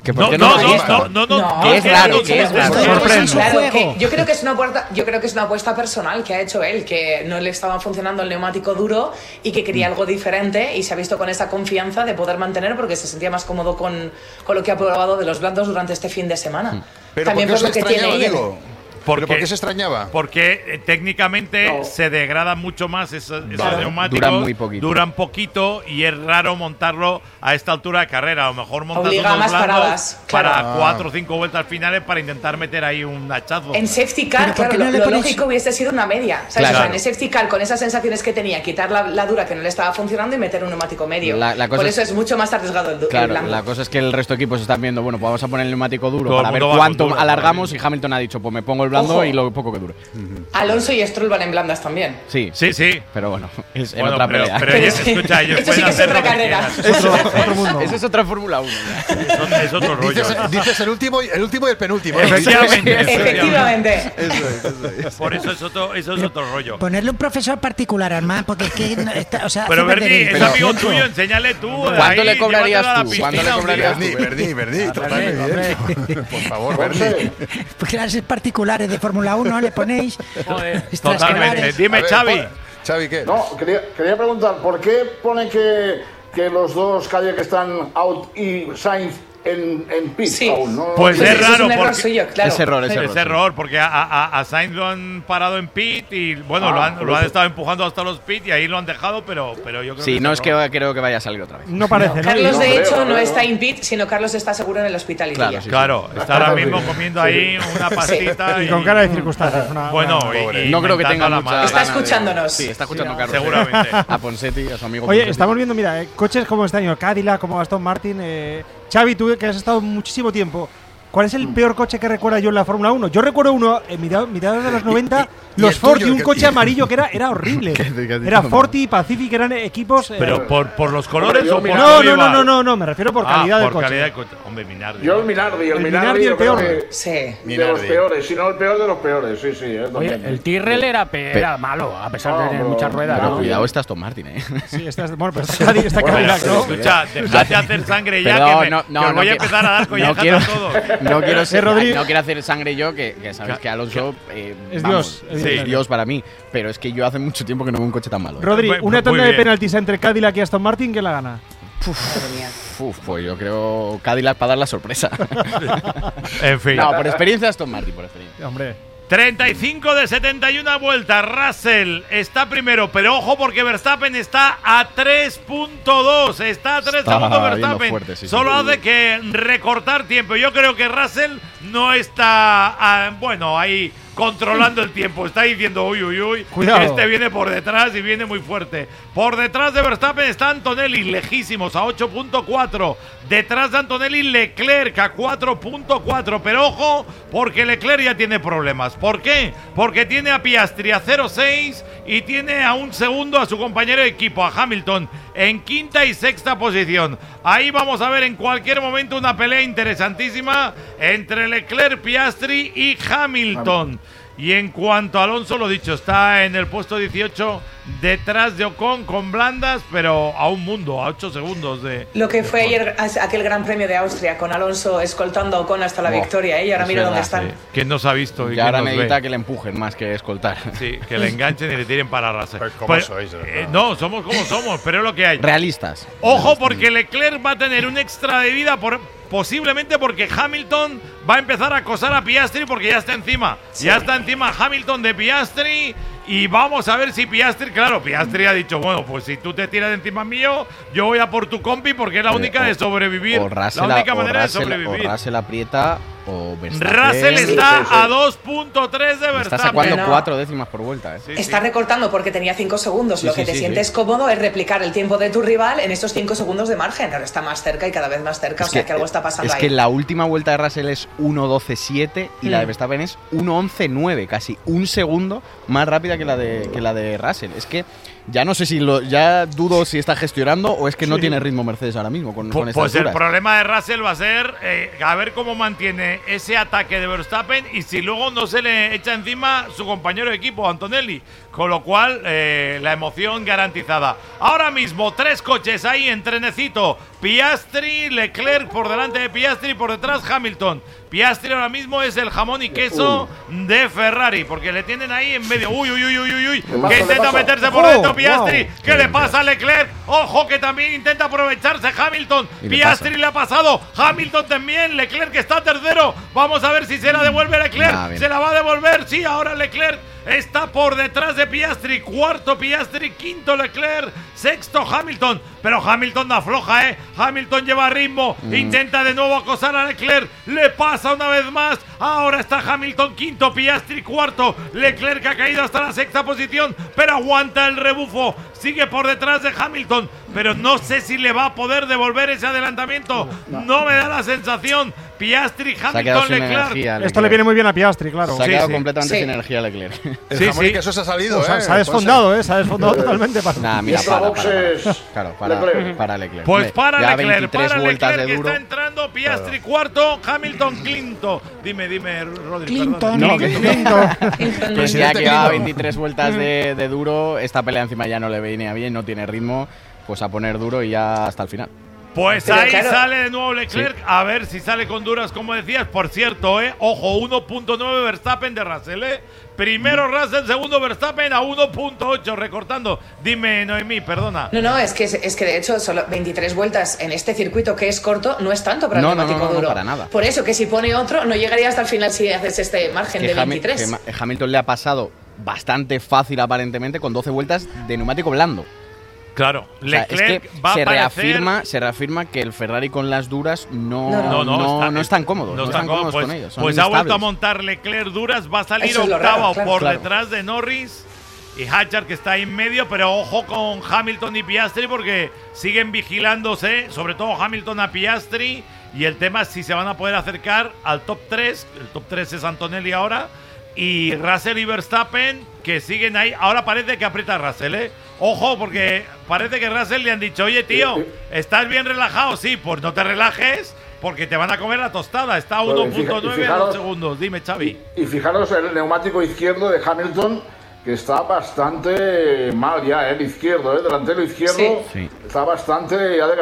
Que por No, qué no, lo no, he visto. no, no, no, Que no, es no, raro, no, que es no, raro. no, Claro, juego. que yo creo que es una apuesta, yo creo que es una apuesta personal que ha hecho él, que no le estaba funcionando el neumático duro y que quería algo diferente, y se ha visto con esa confianza de poder mantener porque se sentía más cómodo con, con lo que ha probado de los blandos durante este fin de semana. Pero También ¿por qué por os lo que tiene extrañaba, Ian. digo? Porque, ¿Por qué se extrañaba? Porque eh, técnicamente No. se degradan mucho más esos, esos Claro. neumáticos. Duran muy poquito. Duran poquito y es raro montarlo a esta altura de carrera. A lo mejor montas Obliga a unos más blandos paradas, claro. para Ah. cuatro o cinco vueltas finales para intentar meter ahí un hachazo. En safety car, Pero ¿por qué claro, no lo, le lo ponéis- lógico hubiese sido una media. ¿Sabes? Claro. O sea, en el safety car, con esas sensaciones que tenía, quitar la, la dura que no le estaba funcionando y meter un neumático medio. La- la cosa Por es- eso es mucho más arriesgado el, du- el Claro, blanco. la cosa es que el resto de equipos están viendo, bueno, pues vamos a poner el neumático duro Todo el para ver mundo va con cuánto duro, alargamos, probablemente. y Hamilton ha dicho, pues me pongo el blando Ojo. y lo poco que dure. Alonso y Stroll van en blandas también. Sí, Sí, sí. pero bueno, es en Bueno, otra pero, pelea. pero Pero ellos- sí. escucha, ellos Esto sí pueden que es hacer otra lo que carrera. quieran. Es otro, otro mundo. Esa es otra Fórmula uno. Eso es otro rollo. Dices, dices el último, y- el último y el penúltimo. ¿no? Efectivamente, Efectivamente. Eso es, eso es. Por eso es otro, eso es otro rollo. Ponerle un profesor particular, Armand, porque es que. no está- o sea, Pero hace perder Bernie, el es Pero- amigo tiempo. tuyo, enséñale tú. ¿Cuánto ahí, le cobrarías llévatelo a la tú? ¿Cuánto le piscina un cobrarías día. tú? Berni, Berni, Berni, tratadme bien. Por favor, Berni. Pues clases particulares de Fórmula uno le ponéis. Totalmente. extraescolares. Dime, A ver, Xavi. pa- Xavi, ¿qué? No, quería, quería preguntar, ¿por qué pone que, que los dos calles que están out y Sainz en, en pit Sí. aún? ¿No? Pues Pues es eso es raro un error porque suyo, claro. Es error, es error. es sí. error porque a, a, a Sainz lo han parado en pit y bueno, Ah, lo han, por lo han eso. estado empujando hasta los pit y ahí lo han dejado, pero, pero yo creo Sí, que no es error. que creo que vaya a salir otra vez. No parece, ¿no? Carlos, No de creo, hecho, no no creo. está in pit, sino Carlos está seguro en el hospital y Claro, día. sí. Claro, está ahora mismo comiendo ahí una pastita Y con cara de circunstancias. una- Bueno, una- y- y No creo que tenga inventando la mucha madre. Está gana de- escuchándonos. Sí, está escuchando a Carlos. Seguramente. A Ponsetti, a su amigo Oye, Ponsetti. estamos viendo, mira, eh, coches como este año, Cadillac, como Aston Martin. Eh, Xavi, tú que has estado muchísimo tiempo, ¿cuál es el peor coche que recuerda yo en la Fórmula uno? Yo recuerdo uno, en mediados de los noventa, y los el Forti, tuyo, un que- coche amarillo que era, era horrible. ¿Qué- qué has dicho? Era Forti y Pacific, eran equipos. eh, Pero por, por los colores Hombre, o por yo- no, cómo no, iba? no, no, no, no, me refiero por Ah, calidad del por coche. calidad de coche. Hombre, Minardi. Yo el Minardi, el, El Minardi, Minardi, el yo creo peor. que Sí. de los Minardi. peores, si no el peor de los peores, sí, sí. eh, Oye, también. el Tyrrell era, pe- era malo, a pesar de No, tener pero- muchas ruedas. Pero ¿no? cuidado, está Aston Martin, eh. Sí, esta es, bueno, pero está, Cadi- está Bueno, Cadillac, ¿no? Escucha, dejad de hacer sangre ya, Perdón, que, me, no, que no, os no voy a quiero- empezar a dar no collejas quiero, a todos. no quiero ser, Rodri- no quiero hacer sangre yo, que, que sabes que Alonso eh, Es vamos, Dios, es evidentemente. Dios para mí, pero es que yo hace mucho tiempo que no veo un coche tan malo. eh. Rodri, Muy- una muy tanda de bien. penaltis entre Cadillac y Aston Martin, ¿quién la gana? Uf, pues yo creo Cadillac para dar la sorpresa. En fin. No, por experiencia Aston Martin, por experiencia. Hombre. treinta y cinco de setenta y una vueltas. Russell está primero, pero ojo porque Verstappen está a tres punto dos. Está a tres Está segundos yendo Verstappen. fuerte, sí, sí. Solo hace que recortar tiempo. Yo creo que Russell no está, ah, bueno, ahí controlando el tiempo. Está diciendo, uy, uy, uy. Cuidado. Este viene por detrás y viene muy fuerte. Por detrás de Verstappen está Antonelli, lejísimos, a ocho punto cuatro. Detrás de Antonelli, Leclerc a cuatro punto cuatro. Pero ojo, porque Leclerc ya tiene problemas. ¿Por qué? Porque tiene a Piastri a cero punto seis y tiene a un segundo a su compañero de equipo, a Hamilton, en quinta y sexta posición. Ahí vamos a ver en cualquier momento una pelea interesantísima entre Leclerc, Piastri y Hamilton. Y en cuanto a Alonso, lo dicho, está en el puesto dieciocho detrás de Ocon con blandas, pero a un mundo, a ocho segundos de... Lo que fue ayer aquel Gran Premio de Austria con Alonso escoltando a Ocon hasta la Oh, victoria, ¿eh? Y ahora es mira dónde verdad, están. Sí. ¿Quién nos ha visto? Y quién ahora nos necesita ve? que le empujen más que escoltar. Sí, que le enganchen y le tiren para Russell. Pues, ¿cómo Pues, sois, de verdad? eh, no, somos como somos, pero es lo que hay. Realistas. Ojo, porque Leclerc va a tener un extra de vida por, posiblemente porque Hamilton va a empezar a acosar a Piastri porque ya está encima. Ya está encima Hamilton de Piastri. Y vamos a ver si Piastri, claro, Piastri ha dicho, bueno, pues si tú te tiras de encima mío, yo voy a por tu compi porque es la única o- de sobrevivir. O la Russell, única o manera Russell- de sobrevivir. O Russell aprieta o Verstappen. Russell Sí, está sí, sí. a dos punto tres de Está Verstappen. sacando No. cuatro décimas por vuelta. ¿eh? Sí, Está sí. recortando porque tenía cinco segundos. Sí, Lo sí, que te sí, sientes sí. cómodo es replicar el tiempo de tu rival en esos cinco segundos de margen. Ahora está más cerca y cada vez más cerca, o sea que algo está pasando es ahí. que la última vuelta de Russell es uno doce siete y la de Mm. Verstappen es uno once nueve, casi un segundo más rápida que la de que la de Russell. Es que ya no sé si lo ya dudo si está gestionando o es que no Sí. tiene ritmo Mercedes ahora mismo con, Pu- con estas Pues el alturas. problema de Russell va a ser eh, a ver cómo mantiene ese ataque de Verstappen y si luego no se le echa encima su compañero de equipo, Antonelli. con lo cual eh, la emoción garantizada. Ahora mismo tres coches ahí en trenecito, Piastri, Leclerc por delante de Piastri, por detrás Hamilton. Piastri ahora mismo es el jamón y queso uh. de Ferrari, porque le tienen ahí en medio. Uy, uy, uy, uy, uy, uy. Que intenta meterse por dentro oh, Piastri. Wow. ¿Qué le pasa a Leclerc? Ojo que también intenta aprovecharse Hamilton. Piastri le, le ha pasado. Hamilton también. Leclerc que está tercero. Vamos a ver si se la devuelve Leclerc. Ah, se la va a devolver. Sí, ahora Leclerc está por detrás de Piastri. Cuarto Piastri, quinto Leclerc, sexto Hamilton. Pero Hamilton da floja, ¿eh? Hamilton lleva ritmo. Mm. Intenta de nuevo acosar a Leclerc. Le pasa una vez más. Ahora está Hamilton quinto, Piastri cuarto. Leclerc ha caído hasta la sexta posición, pero aguanta el rebufo. Sigue por detrás de Hamilton, pero no sé si le va a poder devolver ese adelantamiento. No, no me da la sensación. Piastri, Hamilton, Leclerc. Energía, Esto le viene muy bien a Piastri, claro. Se ha sí, quedado sí. completamente sí. sin energía Leclerc. Sí, sí. Que eso se ha salido, pues ¿eh? Se ha desfondado, ¿eh? Se ha desfondado totalmente. Para... Nah, mira, para, para, para. Claro, para Leclerc. para Leclerc. Pues para ya Leclerc, para Leclerc de que duro. está entrando. Piastri claro. cuarto, Hamilton quinto. Dime, dime, Rodri. Clinton. No, Clinton. Pues ya que va veintitrés vueltas de, de duro, esta pelea encima ya no le viene bien, no tiene ritmo, pues a poner duro y ya hasta el final. Pues Pero ahí claro. sale de nuevo Leclerc, sí. a ver si sale con duras, como decías. Por cierto, eh, ojo, uno punto nueve Verstappen de Russell, eh. Primero Russell, segundo Verstappen a uno punto ocho, recortando. Dime, Noemí, perdona. No, no, es que, es que de hecho solo veintitrés vueltas en este circuito que es corto no es tanto para el no, neumático no, no, no, duro. No, para nada. Por eso que si pone otro no llegaría hasta el final si haces este margen de veintitrés. Ham- Hamilton le ha pasado bastante fácil aparentemente con doce vueltas de neumático blando. Claro, o sea, Leclerc es que va se a parecer... reafirma, se reafirma que el Ferrari con las duras no, no, no, no, no, está, no están cómodos, no, no están cómodos pues, con ellos. Pues ha vuelto a montar Leclerc duras, va a salir octavo raro, claro, por claro. detrás de Norris y Hadjar, que está ahí en medio, pero ojo con Hamilton y Piastri porque siguen vigilándose, sobre todo Hamilton a Piastri, y el tema es si se van a poder acercar al top tres, el top tres es Antonelli ahora, y Russell y Verstappen que siguen ahí. Ahora parece que aprieta Russell, ¿eh? Ojo, porque parece que Russell le han dicho, oye, tío, ¿estás bien relajado? Sí, pues no te relajes, porque te van a comer la tostada. Está a uno punto nueve en dos segundos. Dime, Xavi. Y, y fijaros el neumático izquierdo de Hamilton, que está bastante mal ya, ¿eh? El izquierdo, ¿eh? Delantero izquierdo, sí. está bastante ya